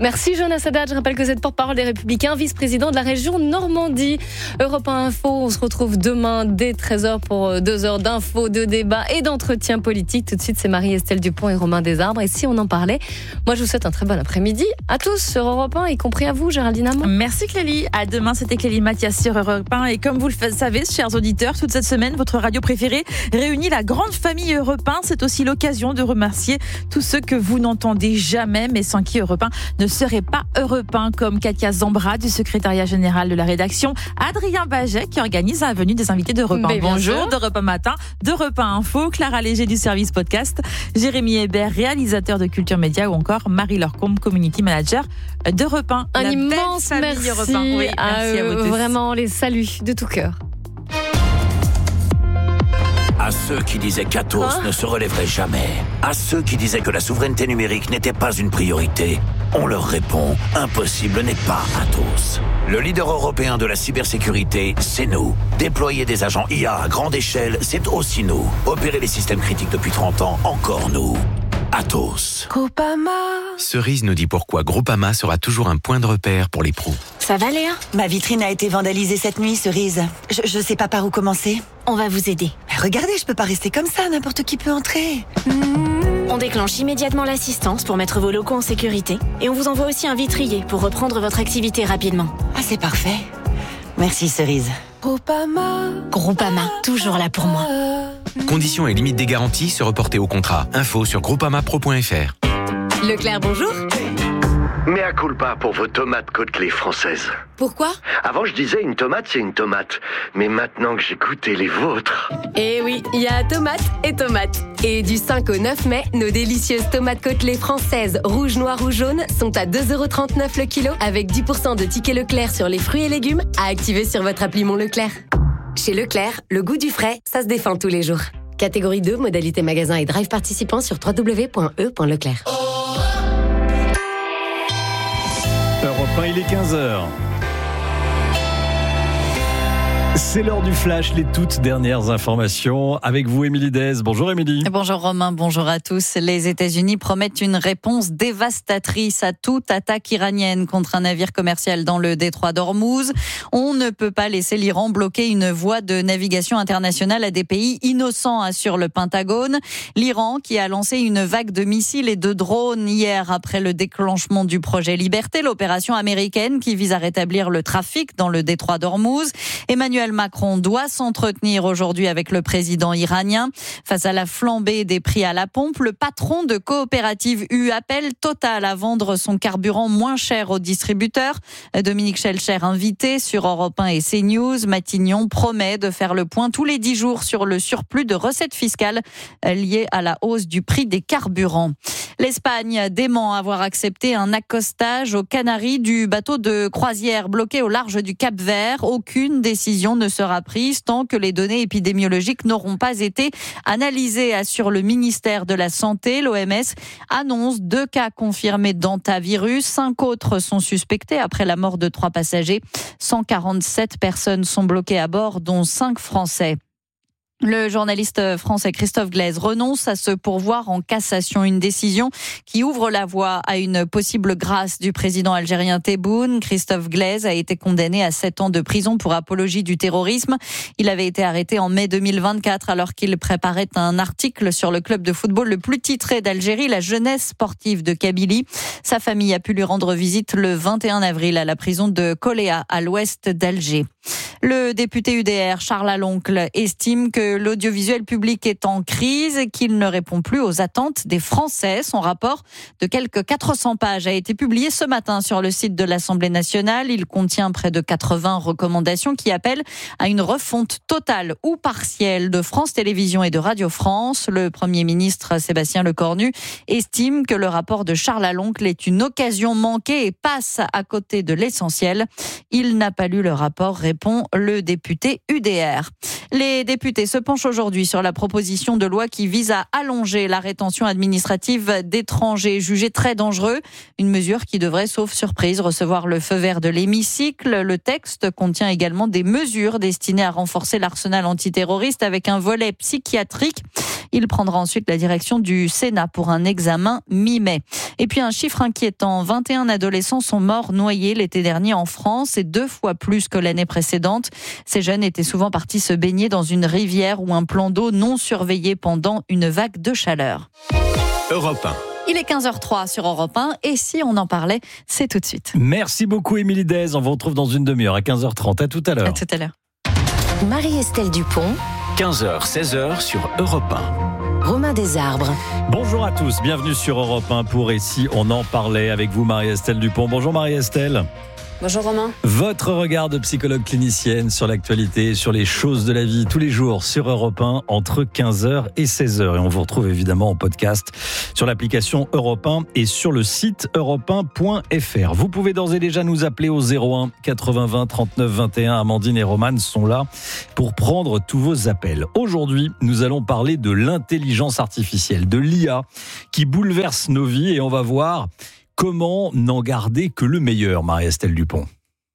Merci Jonas Haddad. Je rappelle que vous êtes porte-parole des Républicains, vice-président de la région Normandie. Europe 1 Info, on se retrouve demain dès 13h pour 2 heures d'infos, de débats et d'entretien politique. Tout de suite, c'est Marie-Estelle Dupont et Romain Desarbres. Et si on en parlait, moi je vous souhaite un très bon après-midi à tous sur Europe 1, y compris à vous, Géraldine Amand. Merci Clélie. À demain, c'était Clélie Mathias sur Europe 1. Et comme vous le savez, chers auditeurs, toute cette semaine, votre radio préférée réunit la grande famille Europe 1. C'est aussi l'occasion de remercier tous ceux que vous n'entendez jamais, mais sans qui Europe 1 ne serait pas Europe 1, comme Katia Zambra du secrétariat général de la rédaction, Adrien Baget qui organise la venue des invités d'Europe 1 Bonjour, d'Europe 1 Matin, d'Europe 1 Info, Clara Léger du service podcast, Jérémy Hébert, réalisateur de Culture Média, ou encore Marie-Laure Combe, community manager d'Europe 1. Un immense merci, Europe 1. Oui, merci à vous tous. Vraiment, les salue de tout cœur. À ceux qui disaient qu'Atos ne se relèverait jamais, à ceux qui disaient que la souveraineté numérique n'était pas une priorité, on leur répond, impossible n'est pas Atos. Le leader européen de la cybersécurité, c'est nous. Déployer des agents IA à grande échelle, c'est aussi nous. Opérer les systèmes critiques depuis 30 ans, encore nous. Atos. Groupama. Cerise nous dit pourquoi Groupama sera toujours un point de repère pour les pros. Ça va Léa ? Ma vitrine a été vandalisée cette nuit, Cerise. Je sais pas par où commencer. On va vous aider. Mais regardez, je peux pas rester comme ça, n'importe qui peut entrer. On déclenche immédiatement l'assistance pour mettre vos locaux en sécurité. Et on vous envoie aussi un vitrier pour reprendre votre activité rapidement. Ah, c'est parfait. Merci Cerise. Groupama, toujours là pour moi. Conditions et limites des garanties se reporter au contrat. Info sur groupamapro.fr. Leclerc, bonjour. Mea culpa pour vos tomates côtelées françaises. Pourquoi ? Avant, je disais une tomate, c'est une tomate. Mais maintenant que j'ai goûté les vôtres... Eh oui, il y a tomates et tomates. Et du 5 au 9 mai, nos délicieuses tomates côtelées françaises, rouges, noires ou jaunes, sont à 2,39€ le kilo, avec 10% de tickets Leclerc sur les fruits et légumes, à activer sur votre appli Mon Leclerc. Chez Leclerc, le goût du frais, ça se défend tous les jours. Catégorie 2, modalité magasin et drive participant sur www.e.leclerc. Europe 1, il est 15h. C'est l'heure du flash, les toutes dernières informations. Avec vous, Émilie Dez. Bonjour Émilie. Bonjour Romain, bonjour à tous. Les États-Unis promettent une réponse dévastatrice à toute attaque iranienne contre un navire commercial dans le détroit d'Ormuz. On ne peut pas laisser l'Iran bloquer une voie de navigation internationale à des pays innocents, assure le Pentagone. L'Iran qui a lancé une vague de missiles et de drones hier après le déclenchement du projet Liberté, l'opération américaine qui vise à rétablir le trafic dans le détroit d'Ormuz. Emmanuel Macron doit s'entretenir aujourd'hui avec le président iranien. Face à la flambée des prix à la pompe, le patron de Coopérative U appelle Total à vendre son carburant moins cher aux distributeurs. Dominique Schelcher, invité sur Europe 1 et CNews, Matignon promet de faire le point tous les 10 jours sur le surplus de recettes fiscales liées à la hausse du prix des carburants. L'Espagne dément avoir accepté un accostage aux Canaries du bateau de croisière bloqué au large du Cap-Vert. Aucune décision ne sera prise tant que les données épidémiologiques n'auront pas été analysées, assure le ministère de la Santé. L'OMS annonce 2 cas confirmés d'hantavirus. 5 autres sont suspectés après la mort de 3 passagers. 147 personnes sont bloquées à bord, dont 5 Français. Le journaliste français Christophe Glaise renonce à se pourvoir en cassation, une décision qui ouvre la voie à une possible grâce du président algérien Tebboune. Christophe Glaise a été condamné à 7 ans de prison pour apologie du terrorisme. Il avait été arrêté en mai 2024 alors qu'il préparait un article sur le club de football le plus titré d'Algérie, la jeunesse sportive de Kabylie. Sa famille a pu lui rendre visite le 21 avril à la prison de Koléa, à l'ouest d'Alger. Le député UDR, Charles Aloncle, estime que l'audiovisuel public est en crise et qu'il ne répond plus aux attentes des Français. Son rapport de quelques 400 pages a été publié ce matin sur le site de l'Assemblée nationale. Il contient près de 80 recommandations qui appellent à une refonte totale ou partielle de France Télévisions et de Radio France. Le Premier ministre Sébastien Lecornu estime que le rapport de Charles Aloncle est une occasion manquée et passe à côté de l'essentiel. Il n'a pas lu le rapport, répond le député UDR. Les députés se penchent aujourd'hui sur la proposition de loi qui vise à allonger la rétention administrative d'étrangers jugés très dangereux. Une mesure qui devrait, sauf surprise, recevoir le feu vert de l'hémicycle. Le texte contient également des mesures destinées à renforcer l'arsenal antiterroriste avec un volet psychiatrique. Il prendra ensuite la direction du Sénat pour un examen mi-mai. Et puis un chiffre inquiétant, 21 adolescents sont morts noyés l'été dernier en France, et 2 fois plus que l'année précédente. Ces jeunes étaient souvent partis se baigner dans une rivière ou un plan d'eau non surveillé pendant une vague de chaleur. Europe 1. Il est 15h03 sur Europe 1, et si on en parlait, c'est tout de suite. Merci beaucoup Émilie Dez, on vous retrouve dans une demi-heure à 15h30. À tout à l'heure. À tout à l'heure. Marie-Estelle Dupont, 15h, 16h sur Europe 1. Romain Desarbres. Bonjour à tous, bienvenue sur Europe 1 pour Et si on en parlait avec vous Marie-Estelle Dupont. Bonjour Marie-Estelle. Bonjour Romain. Votre regard de psychologue clinicienne sur l'actualité, sur les choses de la vie, tous les jours sur Europe 1 entre 15h et 16h. Et on vous retrouve évidemment en podcast sur l'application Europe 1 et sur le site europe1.fr. Vous pouvez d'ores et déjà nous appeler au 01 80 20 39 21. Amandine et Romane sont là pour prendre tous vos appels. Aujourd'hui, nous allons parler de l'intelligence artificielle, de l'IA qui bouleverse nos vies, et on va voir comment n'en garder que le meilleur, Marie-Estelle Dupont.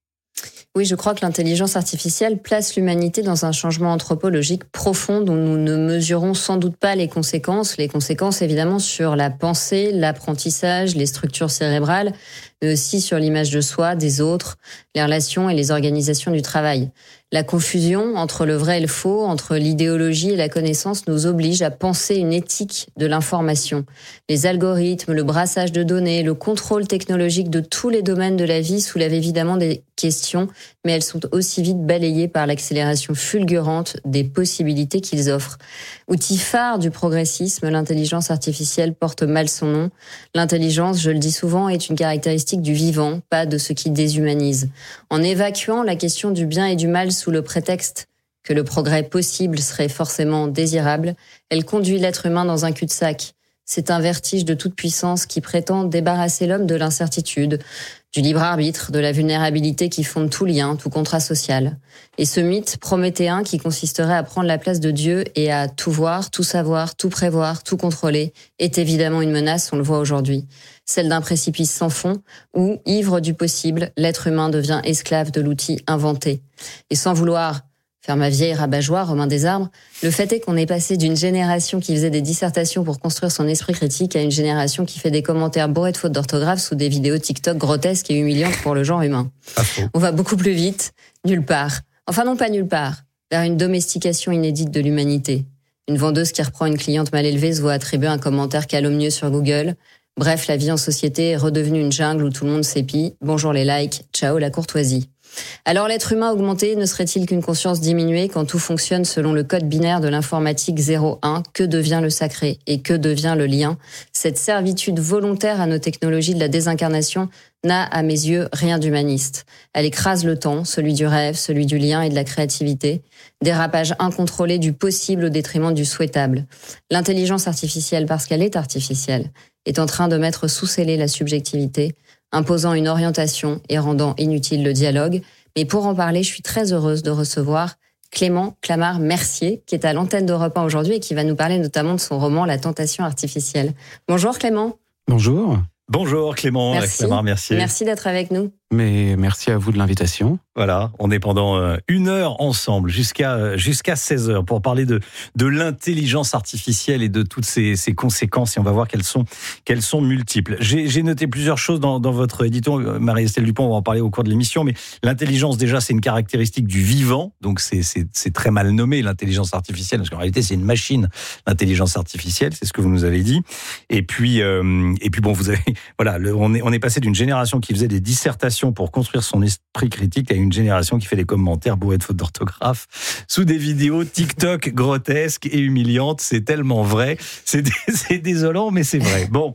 Oui, je crois que l'intelligence artificielle place l'humanité dans un changement anthropologique profond dont nous ne mesurons sans doute pas les conséquences. Les conséquences, évidemment, sur la pensée, l'apprentissage, les structures cérébrales, mais aussi sur l'image de soi, des autres, les relations et les organisations du travail. La confusion entre le vrai et le faux, entre l'idéologie et la connaissance nous oblige à penser une éthique de l'information. Les algorithmes, le brassage de données, le contrôle technologique de tous les domaines de la vie soulèvent évidemment des questions, mais elles sont aussi vite balayées par l'accélération fulgurante des possibilités qu'ils offrent. Outil phare du progressisme, l'intelligence artificielle porte mal son nom. L'intelligence, je le dis souvent, est une caractéristique du vivant, pas de ce qui déshumanise. En évacuant la question du bien et du mal sous le prétexte que le progrès possible serait forcément désirable, elle conduit l'être humain dans un cul-de-sac. C'est un vertige de toute puissance qui prétend débarrasser l'homme de l'incertitude, du libre arbitre, de la vulnérabilité qui fonde tout lien, tout contrat social. Et ce mythe prométhéen qui consisterait à prendre la place de Dieu et à tout voir, tout savoir, tout prévoir, tout contrôler, est évidemment une menace, on le voit aujourd'hui. Celle d'un précipice sans fond où, ivre du possible, l'être humain devient esclave de l'outil inventé. Et sans vouloir faire ma vieille rabat-joie, Romain Desarbres, le fait est qu'on est passé d'une génération qui faisait des dissertations pour construire son esprit critique à une génération qui fait des commentaires bourrés de fautes d'orthographe sous des vidéos TikTok grotesques et humiliantes pour le genre humain. On va beaucoup plus vite, nulle part. Enfin non, pas nulle part, vers une domestication inédite de l'humanité. Une vendeuse qui reprend une cliente mal élevée se voit attribuer un commentaire calomnieux sur Google. Bref, la vie en société est redevenue une jungle où tout le monde s'épie. Bonjour les likes, ciao la courtoisie. Alors l'être humain augmenté ne serait-il qu'une conscience diminuée quand tout fonctionne selon le code binaire de l'informatique 0-1 ? Que devient le sacré et que devient le lien ? Cette servitude volontaire à nos technologies de la désincarnation n'a, à mes yeux, rien d'humaniste. Elle écrase le temps, celui du rêve, celui du lien et de la créativité. Dérapage incontrôlé du possible au détriment du souhaitable. L'intelligence artificielle, parce qu'elle est artificielle, est en train de mettre sous scellé la subjectivité, imposant une orientation et rendant inutile le dialogue. Mais pour en parler, je suis très heureuse de recevoir Clément Clamart-Mercier, qui est à l'antenne d'Europe 1 aujourd'hui et qui va nous parler notamment de son roman La tentation artificielle. Bonjour Clément. Bonjour. Bonjour Clément Clamart-Mercier. Merci d'être avec nous. Mais merci à vous de l'invitation. Voilà, on est pendant 1 heure ensemble jusqu'à 16h pour parler de l'intelligence artificielle et de toutes ses conséquences, et on va voir qu'elles sont multiples. J'ai noté plusieurs choses dans votre édito, Marie-Estelle Dupont, on va en parler au cours de l'émission, mais l'intelligence déjà c'est une caractéristique du vivant, donc c'est très mal nommé l'intelligence artificielle, parce qu'en réalité c'est une machine, l'intelligence artificielle, c'est ce que vous nous avez dit. Et puis bon, vous avez voilà, on est passé d'une génération qui faisait des dissertations pour construire son esprit critique à une génération qui fait des commentaires bourrés de fautes d'orthographe sous des vidéos TikTok grotesques et humiliantes. C'est tellement vrai. C'est désolant, mais c'est vrai. Bon,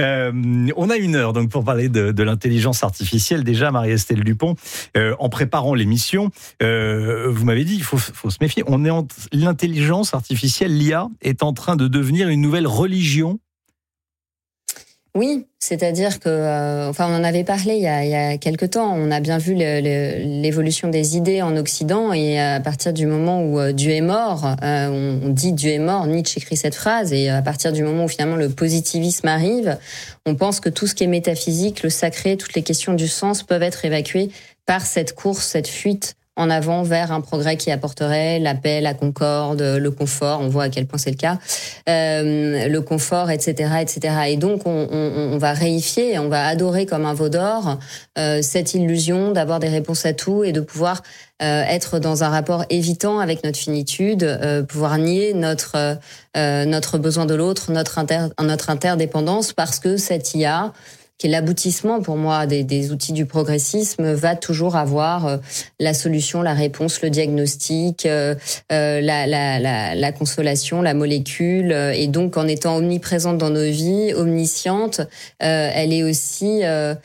on a 1 heure donc pour parler de l'intelligence artificielle. Déjà, Marie-Estelle Dupont, en préparant l'émission, vous m'avez dit, il faut se méfier. L'intelligence artificielle, l'IA, est en train de devenir une nouvelle religion. Oui, c'est-à-dire que, on en avait parlé il y a quelque temps. On a bien vu l'évolution des idées en Occident, et à partir du moment où Dieu est mort, on dit Dieu est mort. Nietzsche écrit cette phrase, et à partir du moment où finalement le positivisme arrive, on pense que tout ce qui est métaphysique, le sacré, toutes les questions du sens peuvent être évacuées par cette course, cette fuite en avant vers un progrès qui apporterait la paix, la concorde, le confort. On voit à quel point c'est le cas. Le confort, etc., etc. Et donc, on va réifier, on va adorer comme un veau d'or cette illusion d'avoir des réponses à tout et de pouvoir être dans un rapport évitant avec notre finitude, pouvoir nier notre besoin de l'autre, notre interdépendance, parce que cette IA, qui est l'aboutissement pour moi des outils du progressisme, va toujours avoir la solution, la réponse, le diagnostic, la consolation, la molécule. Et donc, en étant omniprésente dans nos vies, omnisciente, elle est aussi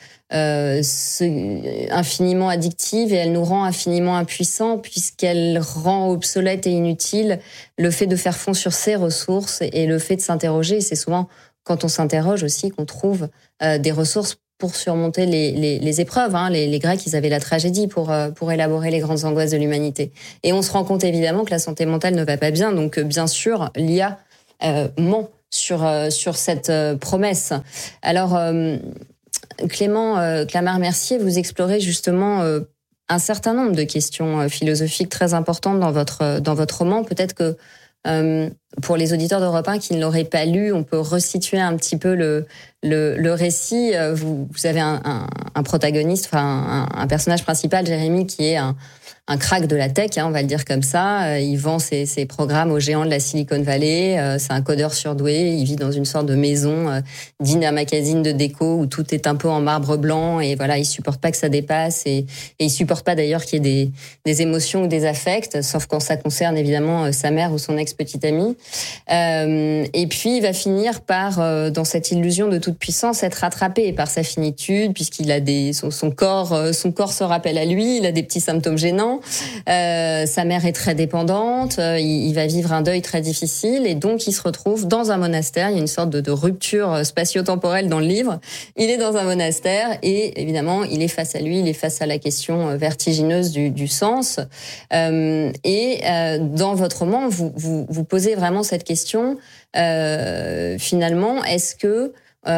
infiniment addictive, et elle nous rend infiniment impuissants, puisqu'elle rend obsolète et inutile le fait de faire fond sur ses ressources et le fait de s'interroger. C'est souvent quand on s'interroge aussi qu'on trouve des ressources pour surmonter les épreuves. Les Grecs, ils avaient la tragédie pour élaborer les grandes angoisses de l'humanité. Et on se rend compte évidemment que la santé mentale ne va pas bien. Donc bien sûr, l'IA ment sur cette promesse. Alors Clément Clamart-Mercier, vous explorez justement un certain nombre de questions philosophiques très importantes dans votre roman. Peut-être que pour les auditeurs d'Europe 1 qui ne l'auraient pas lu, on peut resituer un petit peu le récit. Vous avez un protagoniste, un personnage principal, Jérémy, qui est un crack de la tech, on va le dire comme ça. Il vend ses programmes aux géants de la Silicon Valley. C'est un codeur surdoué. Il vit dans une sorte de maison digne d'un magazine de déco où tout est un peu en marbre blanc. Et voilà, il supporte pas que ça dépasse. Et il supporte pas d'ailleurs qu'il y ait des émotions ou des affects, sauf quand ça concerne évidemment sa mère ou son ex-petite amie. Et puis, il va finir par, dans cette illusion de toute puissance, être rattrapé par sa finitude, puisqu'il a son corps se rappelle à lui. Il a des petits symptômes gênants. Sa mère est très dépendante, il va vivre un deuil très difficile, et donc il se retrouve dans un monastère. Il y a une sorte de rupture spatio-temporelle dans le livre. Il est dans un monastère, et évidemment il est face à lui, il est face à la question vertigineuse du sens. Et dans votre roman, vous posez vraiment cette question, finalement, est-ce que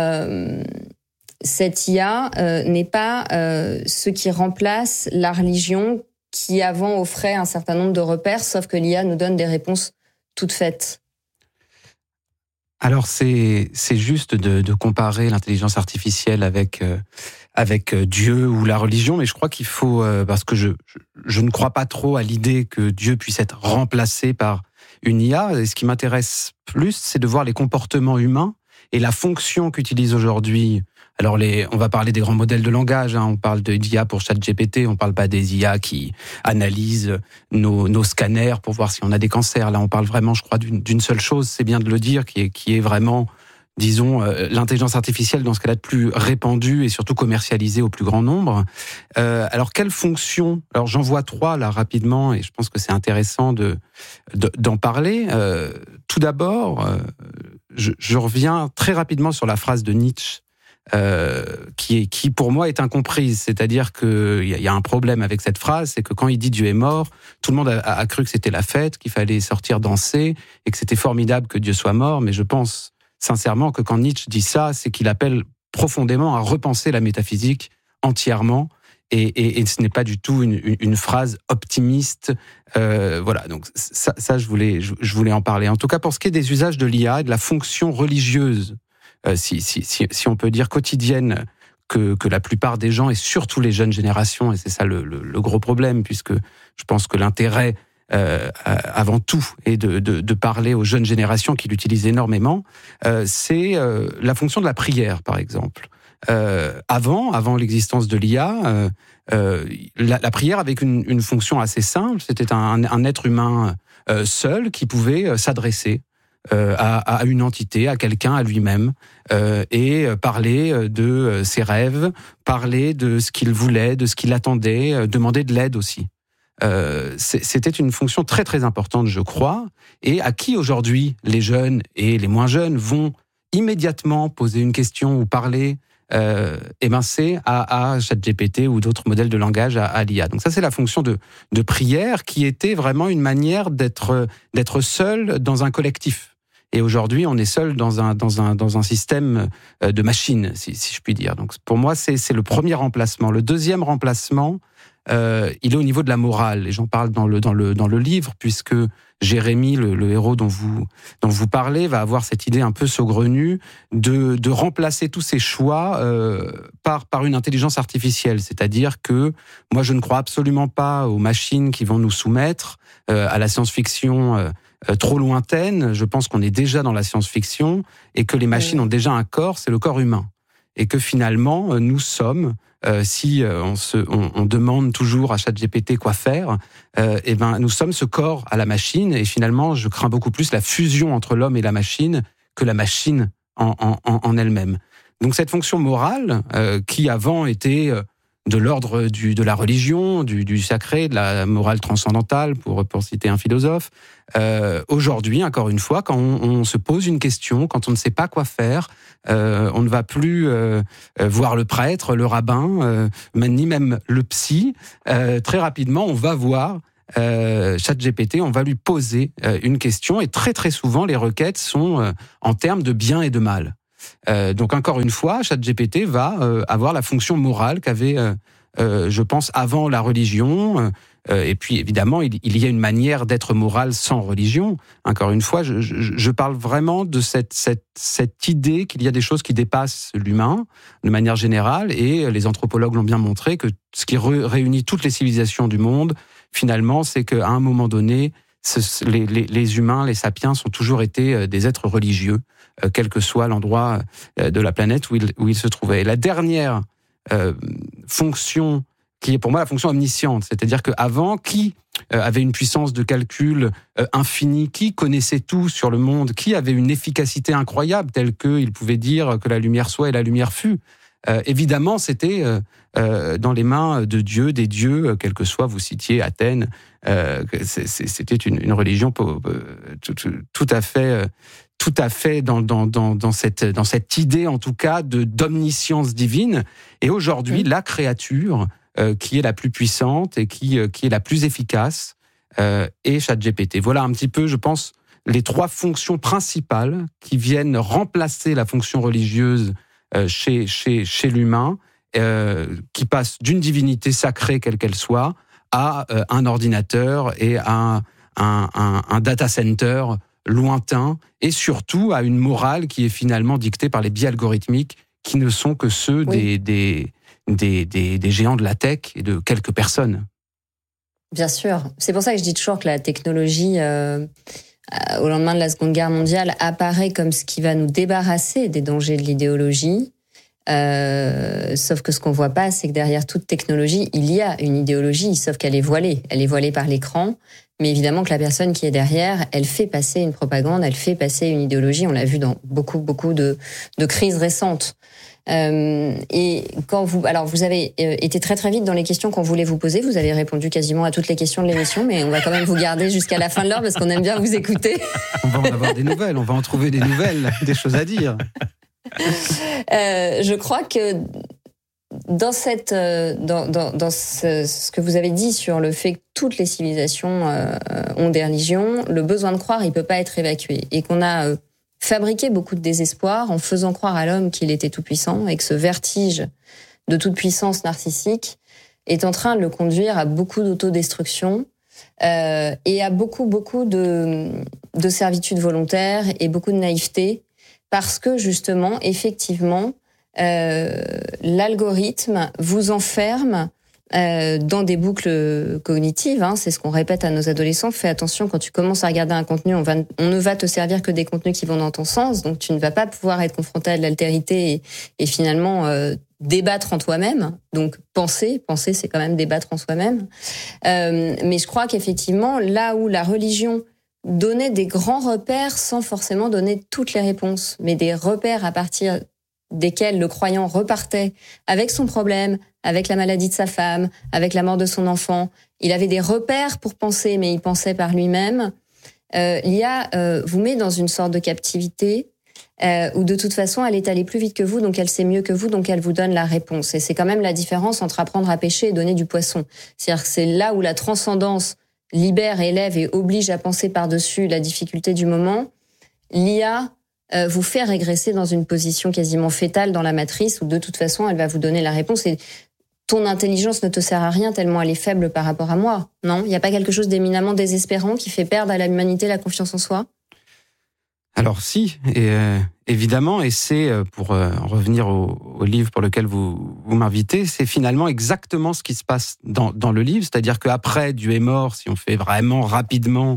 cette IA n'est pas ce qui remplace la religion, qui avant offrait un certain nombre de repères, sauf que l'IA nous donne des réponses toutes faites? Alors c'est juste de comparer l'intelligence artificielle avec Dieu ou la religion, mais je crois qu'il faut, parce que je ne crois pas trop à l'idée que Dieu puisse être remplacé par une IA. Et ce qui m'intéresse plus, c'est de voir les comportements humains et la fonction qu'utilise aujourd'hui. Alors on va parler des grands modèles de langage, on parle d'IA pour ChatGPT, on parle pas des IA qui analysent nos scanners pour voir si on a des cancers. Là, on parle vraiment, je crois, d'une seule chose, c'est bien de le dire, qui est vraiment, disons, l'intelligence artificielle dans ce qu'elle a de plus répandu et surtout commercialisée au plus grand nombre. Alors, quelle fonction? Alors, j'en vois 3 là rapidement, et je pense que c'est intéressant d'en parler. Tout d'abord, je reviens très rapidement sur la phrase de Nietzsche, qui pour moi est incomprise. C'est-à-dire qu'il y a un problème avec cette phrase, c'est que quand il dit Dieu est mort, tout le monde a cru que c'était la fête, qu'il fallait sortir danser et que c'était formidable que Dieu soit mort. Mais je pense sincèrement que quand Nietzsche dit ça, c'est qu'il appelle profondément à repenser la métaphysique entièrement. Et ce n'est pas du tout une phrase optimiste. Voilà, donc ça je voulais en parler. En tout cas, pour ce qui est des usages de l'IA et de la fonction religieuse, si on peut dire quotidienne, que la plupart des gens, et surtout les jeunes générations, et c'est ça le gros problème, puisque je pense que l'intérêt, avant tout, est de parler aux jeunes générations qui l'utilisent énormément, c'est la fonction de la prière, par exemple. Avant l'existence de l'IA, la prière avait une fonction assez simple. C'était un être humain seul qui pouvait s'adresser à une entité, à quelqu'un, à lui-même, et parler de ses rêves, parler de ce qu'il voulait, de ce qu'il attendait, demander de l'aide aussi. C'était une fonction très très importante, je crois, et à qui aujourd'hui les jeunes et les moins jeunes vont immédiatement poser une question ou parler, c'est à ChatGPT ou d'autres modèles de langage à l'IA. Donc ça, c'est la fonction de prière qui était vraiment une manière d'être seul dans un collectif. Et aujourd'hui, on est seul dans un système de machines, si je puis dire. Donc pour moi, c'est le premier remplacement. Le deuxième remplacement, il est au niveau de la morale. Et j'en parle dans le livre, puisque Jérémy, le héros dont vous parlez, va avoir cette idée un peu saugrenue de remplacer tous ces choix par une intelligence artificielle. C'est-à-dire que moi, je ne crois absolument pas aux machines qui vont nous soumettre à la science-fiction trop lointaine. Je pense qu'on est déjà dans la science-fiction et que les machines ont déjà un corps, c'est le corps humain. Et que finalement, nous sommes, si on demande toujours à ChatGPT quoi faire, nous sommes ce corps à la machine. Et finalement, je crains beaucoup plus la fusion entre l'homme et la machine que la machine en elle-même. Donc cette fonction morale, qui avant était de l'ordre de la religion, du sacré, de la morale transcendantale, pour citer un philosophe. Aujourd'hui, encore une fois, quand on se pose une question, quand on ne sait pas quoi faire, on ne va plus voir le prêtre, le rabbin, ni même le psy. Très rapidement, on va voir ChatGPT, on va lui poser une question, et très très souvent, les requêtes sont en termes de bien et de mal. Donc encore une fois, ChatGPT va avoir la fonction morale qu'avait, je pense, avant la religion. Et puis évidemment, il y a une manière d'être moral sans religion. Encore une fois, je parle vraiment de cette idée qu'il y a des choses qui dépassent l'humain de manière générale. Et les anthropologues l'ont bien montré que ce qui réunit toutes les civilisations du monde, finalement, c'est qu'à un moment donné, les humains, les sapiens, ont toujours été des êtres religieux, quel que soit l'endroit de la planète où ils se trouvaient. Et la dernière fonction, qui est pour moi la fonction omnisciente, c'est-à-dire qu'avant, qui avait une puissance de calcul infinie, qui connaissait tout sur le monde, qui avait une efficacité incroyable, telle qu'il pouvait dire que la lumière soit et la lumière fut. Évidemment, c'était dans les mains de Dieu, des dieux, quel que soit, vous citiez Athènes, c'était une religion tout à fait dans cette idée, en tout cas, d'omniscience divine. Et aujourd'hui, la créature qui est la plus puissante et qui est la plus efficace est ChatGPT. Voilà un petit peu, je pense, les trois fonctions principales qui viennent remplacer la fonction religieuse chez l'humain, qui passe d'une divinité sacrée, quelle qu'elle soit, à un ordinateur et à un data center lointain, et surtout à une morale qui est finalement dictée par les biais algorithmiques qui ne sont que ceux des géants de la tech et de quelques personnes. Bien sûr. C'est pour ça que je dis toujours que la technologie, au lendemain de la Seconde Guerre mondiale, apparaît comme ce qui va nous débarrasser des dangers de l'idéologie. Sauf que ce qu'on voit pas, c'est que derrière toute technologie, il y a une idéologie, sauf qu'elle est voilée. Elle est voilée par l'écran. Mais évidemment que la personne qui est derrière, elle fait passer une propagande, elle fait passer une idéologie. On l'a vu dans beaucoup de crises récentes. Et quand vous avez été très très vite dans les questions qu'on voulait vous poser. Vous avez répondu quasiment à toutes les questions de l'émission, mais on va quand même vous garder jusqu'à la fin de l'heure parce qu'on aime bien vous écouter. On va en avoir des nouvelles, on va en trouver des nouvelles, des choses à dire. Je crois que dans ce que vous avez dit sur le fait que toutes les civilisations ont des religions, le besoin de croire, il peut pas être évacué, et qu'on a fabriqué beaucoup de désespoir en faisant croire à l'homme qu'il était tout puissant, et que ce vertige de toute puissance narcissique est en train de le conduire à beaucoup d'autodestruction et à beaucoup de servitude volontaire et beaucoup de naïveté, parce que justement, effectivement, l'algorithme vous enferme dans des boucles cognitives. C'est ce qu'on répète à nos adolescents. Fais attention, quand tu commences à regarder un contenu, on ne va te servir que des contenus qui vont dans ton sens. Donc tu ne vas pas pouvoir être confronté à de l'altérité et finalement débattre en toi-même. Donc penser, c'est quand même débattre en soi-même. Mais je crois qu'effectivement, là où la religion donnait des grands repères sans forcément donner toutes les réponses, mais des repères à partir desquels le croyant repartait avec son problème, avec la maladie de sa femme, avec la mort de son enfant. Il avait des repères pour penser, mais il pensait par lui-même. L'IA vous met dans une sorte de captivité ou de toute façon, elle est allée plus vite que vous, donc elle sait mieux que vous, donc elle vous donne la réponse. Et c'est quand même la différence entre apprendre à pêcher et donner du poisson. C'est-à-dire que c'est là où la transcendance libère, élève et oblige à penser par-dessus la difficulté du moment. L'IA vous fait régresser dans une position quasiment fétale dans la matrice, où de toute façon, elle va vous donner la réponse. Et ton intelligence ne te sert à rien tellement elle est faible par rapport à moi. Non ? Il n'y a pas quelque chose d'éminemment désespérant qui fait perdre à l'humanité la confiance en soi ? Alors si, évidemment, et c'est, pour revenir au livre pour lequel vous m'invitez, c'est finalement exactement ce qui se passe dans le livre, c'est-à-dire qu'après Dieu est mort, si on fait vraiment rapidement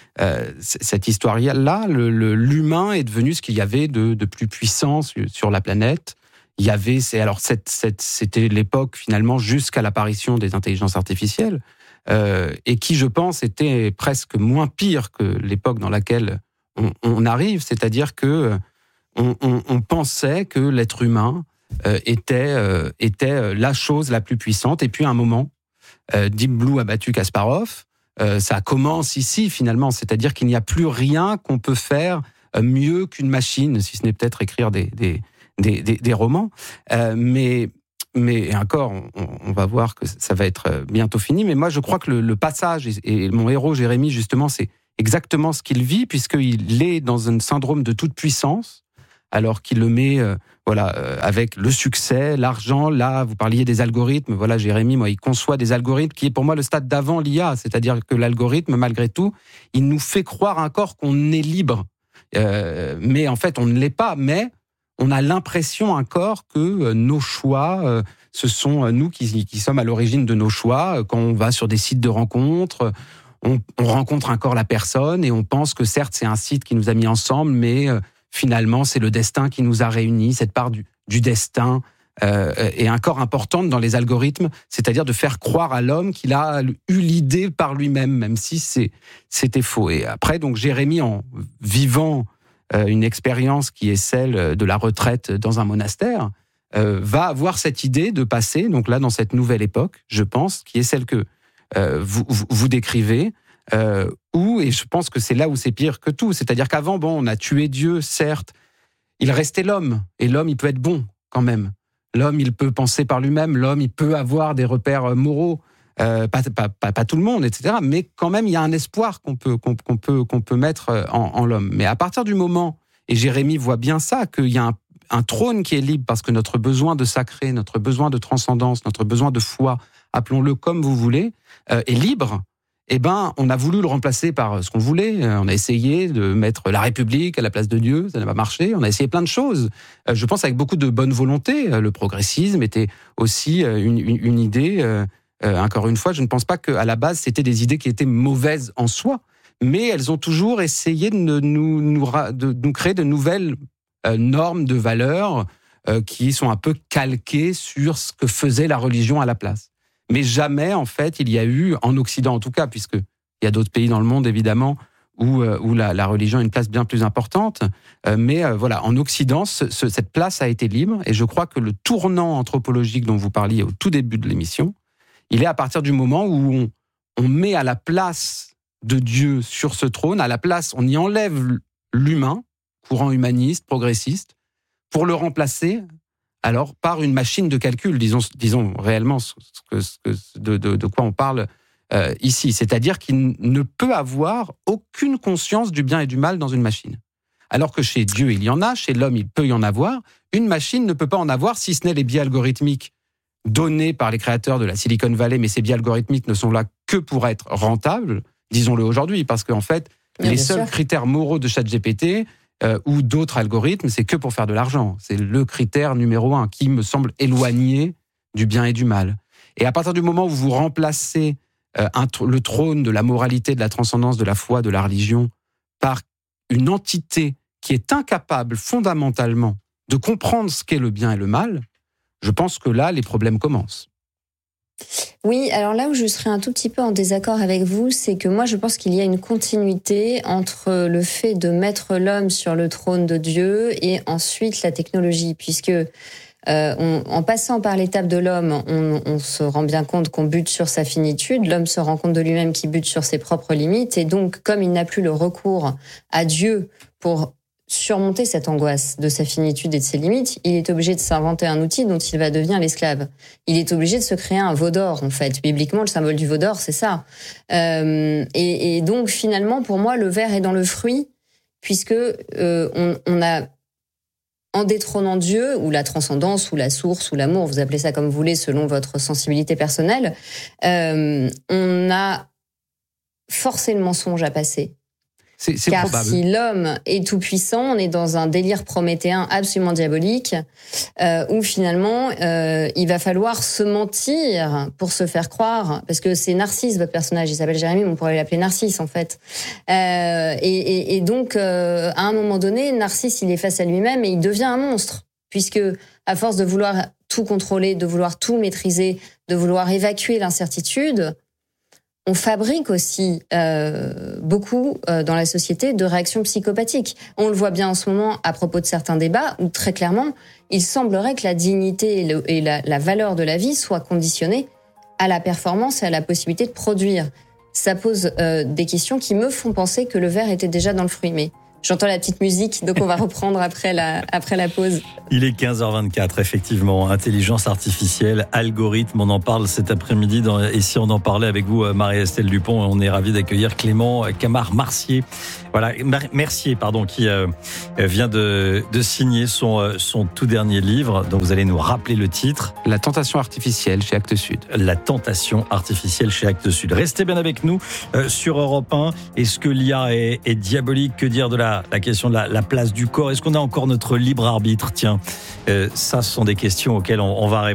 cette histoire-là, l'humain est devenu ce qu'il y avait de plus puissant sur la planète. Il y avait, c'était l'époque finalement jusqu'à l'apparition des intelligences artificielles, et qui, je pense, était presque moins pire que l'époque dans laquelle on arrive, c'est-à-dire que on pensait que l'être humain était la chose la plus puissante, et puis à un moment, Deep Blue a battu Kasparov. Ça commence ici finalement, c'est-à-dire qu'il n'y a plus rien qu'on peut faire mieux qu'une machine, si ce n'est peut-être écrire des romans, mais encore, on va voir que ça va être bientôt fini. Mais moi, je crois que le passage, et mon héros Jérémie, justement, c'est exactement ce qu'il vit, puisqu'il est dans un syndrome de toute puissance, alors qu'il le met avec le succès, l'argent. Là, vous parliez des algorithmes. Voilà, Jérémie, moi, il conçoit des algorithmes qui est pour moi le stade d'avant l'IA, c'est-à-dire que l'algorithme, malgré tout, il nous fait croire encore qu'on est libre. Mais en fait, on ne l'est pas, mais on a l'impression encore que nos choix, ce sont nous qui sommes à l'origine de nos choix. Quand on va sur des sites de rencontres, on rencontre encore la personne et on pense que certes, c'est un site qui nous a mis ensemble, mais finalement, c'est le destin qui nous a réunis. Cette part du destin est encore importante dans les algorithmes, c'est-à-dire de faire croire à l'homme qu'il a eu l'idée par lui-même, même si c'était faux. Et après, donc, Jérémie, en vivant une expérience qui est celle de la retraite dans un monastère, va avoir cette idée de passer, donc là, dans cette nouvelle époque, je pense, qui est celle que vous décrivez, et je pense que c'est là où c'est pire que tout. C'est-à-dire qu'avant, on a tué Dieu, certes, il restait l'homme, et l'homme, il peut être bon, quand même. L'homme, il peut penser par lui-même, l'homme, il peut avoir des repères moraux, pas tout le monde, etc. Mais quand même, il y a un espoir qu'on peut mettre en l'homme. Mais à partir du moment, et Jérémie voit bien ça, qu'il y a un trône qui est libre, parce que notre besoin de sacré, notre besoin de transcendance, notre besoin de foi, appelons-le comme vous voulez, est libre, on a voulu le remplacer par ce qu'on voulait. On a essayé de mettre la République à la place de Dieu, ça n'a pas marché. On a essayé plein de choses. Je pense avec beaucoup de bonne volonté. Le progressisme était aussi une idée. Encore une fois, je ne pense pas qu'à la base, c'était des idées qui étaient mauvaises en soi, mais elles ont toujours essayé de nous créer de nouvelles normes de valeurs qui sont un peu calquées sur ce que faisait la religion à la place. Mais jamais, en fait, il y a eu, en Occident en tout cas, puisqu'il y a d'autres pays dans le monde, évidemment, où la religion a une place bien plus importante. Mais en Occident, cette place a été libre. Et je crois que le tournant anthropologique dont vous parliez au tout début de l'émission, il est à partir du moment où on met à la place de Dieu sur ce trône, à la place, on y enlève l'humain, courant humaniste, progressiste, pour le remplacer alors par une machine de calcul, disons réellement de quoi on parle ici. C'est-à-dire qu'il ne peut avoir aucune conscience du bien et du mal dans une machine. Alors que chez Dieu, il y en a, chez l'homme, il peut y en avoir. Une machine ne peut pas en avoir, si ce n'est les biais algorithmiques donnés par les créateurs de la Silicon Valley, mais ces biais algorithmiques ne sont là que pour être rentables, disons-le aujourd'hui, parce qu'en fait, les seuls critères moraux de ChatGPT ou d'autres algorithmes, c'est que pour faire de l'argent. C'est le critère numéro 1 qui me semble éloigné du bien et du mal. Et à partir du moment où vous remplacez le trône de la moralité, de la transcendance, de la foi, de la religion, par une entité qui est incapable fondamentalement de comprendre ce qu'est le bien et le mal, je pense que là, les problèmes commencent. Oui, alors là où je serais un tout petit peu en désaccord avec vous, c'est que moi je pense qu'il y a une continuité entre le fait de mettre l'homme sur le trône de Dieu et ensuite la technologie, puisque en passant par l'étape de l'homme, on se rend bien compte qu'on bute sur sa finitude, l'homme se rend compte de lui-même qu'il bute sur ses propres limites, et donc comme il n'a plus le recours à Dieu pour surmonter cette angoisse de sa finitude et de ses limites, il est obligé de s'inventer un outil dont il va devenir l'esclave. Il est obligé de se créer un veau d'or, en fait. Bibliquement, le symbole du veau d'or, c'est ça. Et donc, finalement, pour moi, le ver est dans le fruit, puisque on a, en détrônant Dieu, ou la transcendance, ou la source, ou l'amour, vous appelez ça comme vous voulez, selon votre sensibilité personnelle, on a forcé le mensonge à passer. C'est Car probable. si l'homme est tout puissant, on est dans un délire prométhéen absolument diabolique, où finalement il va falloir se mentir pour se faire croire, parce que c'est Narcisse votre personnage, il s'appelle Jérémie, mais on pourrait l'appeler Narcisse en fait. Et donc à un moment donné, Narcisse il est face à lui-même et il devient un monstre, puisque à force de vouloir tout contrôler, de vouloir tout maîtriser, de vouloir évacuer l'incertitude, on fabrique aussi beaucoup dans la société de réactions psychopathiques. On le voit bien en ce moment à propos de certains débats où très clairement, il semblerait que la dignité et la valeur de la vie soient conditionnées à la performance et à la possibilité de produire. Ça pose des questions qui me font penser que le ver était déjà dans le fruit. Mais j'entends la petite musique, donc on va reprendre après la pause. Il est 15h24, effectivement. Intelligence artificielle, algorithme, on en parle cet après-midi. Et si on en parlait avec vous, Marie-Estelle Dupont, on est ravis d'accueillir Clément Camard-Mercier. Voilà, Mercier, pardon, qui vient de signer son tout dernier livre, dont vous allez nous rappeler le titre. La tentation artificielle chez Actes Sud. La tentation artificielle chez Actes Sud. Restez bien avec nous sur Europe 1. Est-ce que l'IA est diabolique? Que dire de la question de la place du corps? Est-ce qu'on a encore notre libre arbitre? Tiens, ça, ce sont des questions auxquelles on va répondre.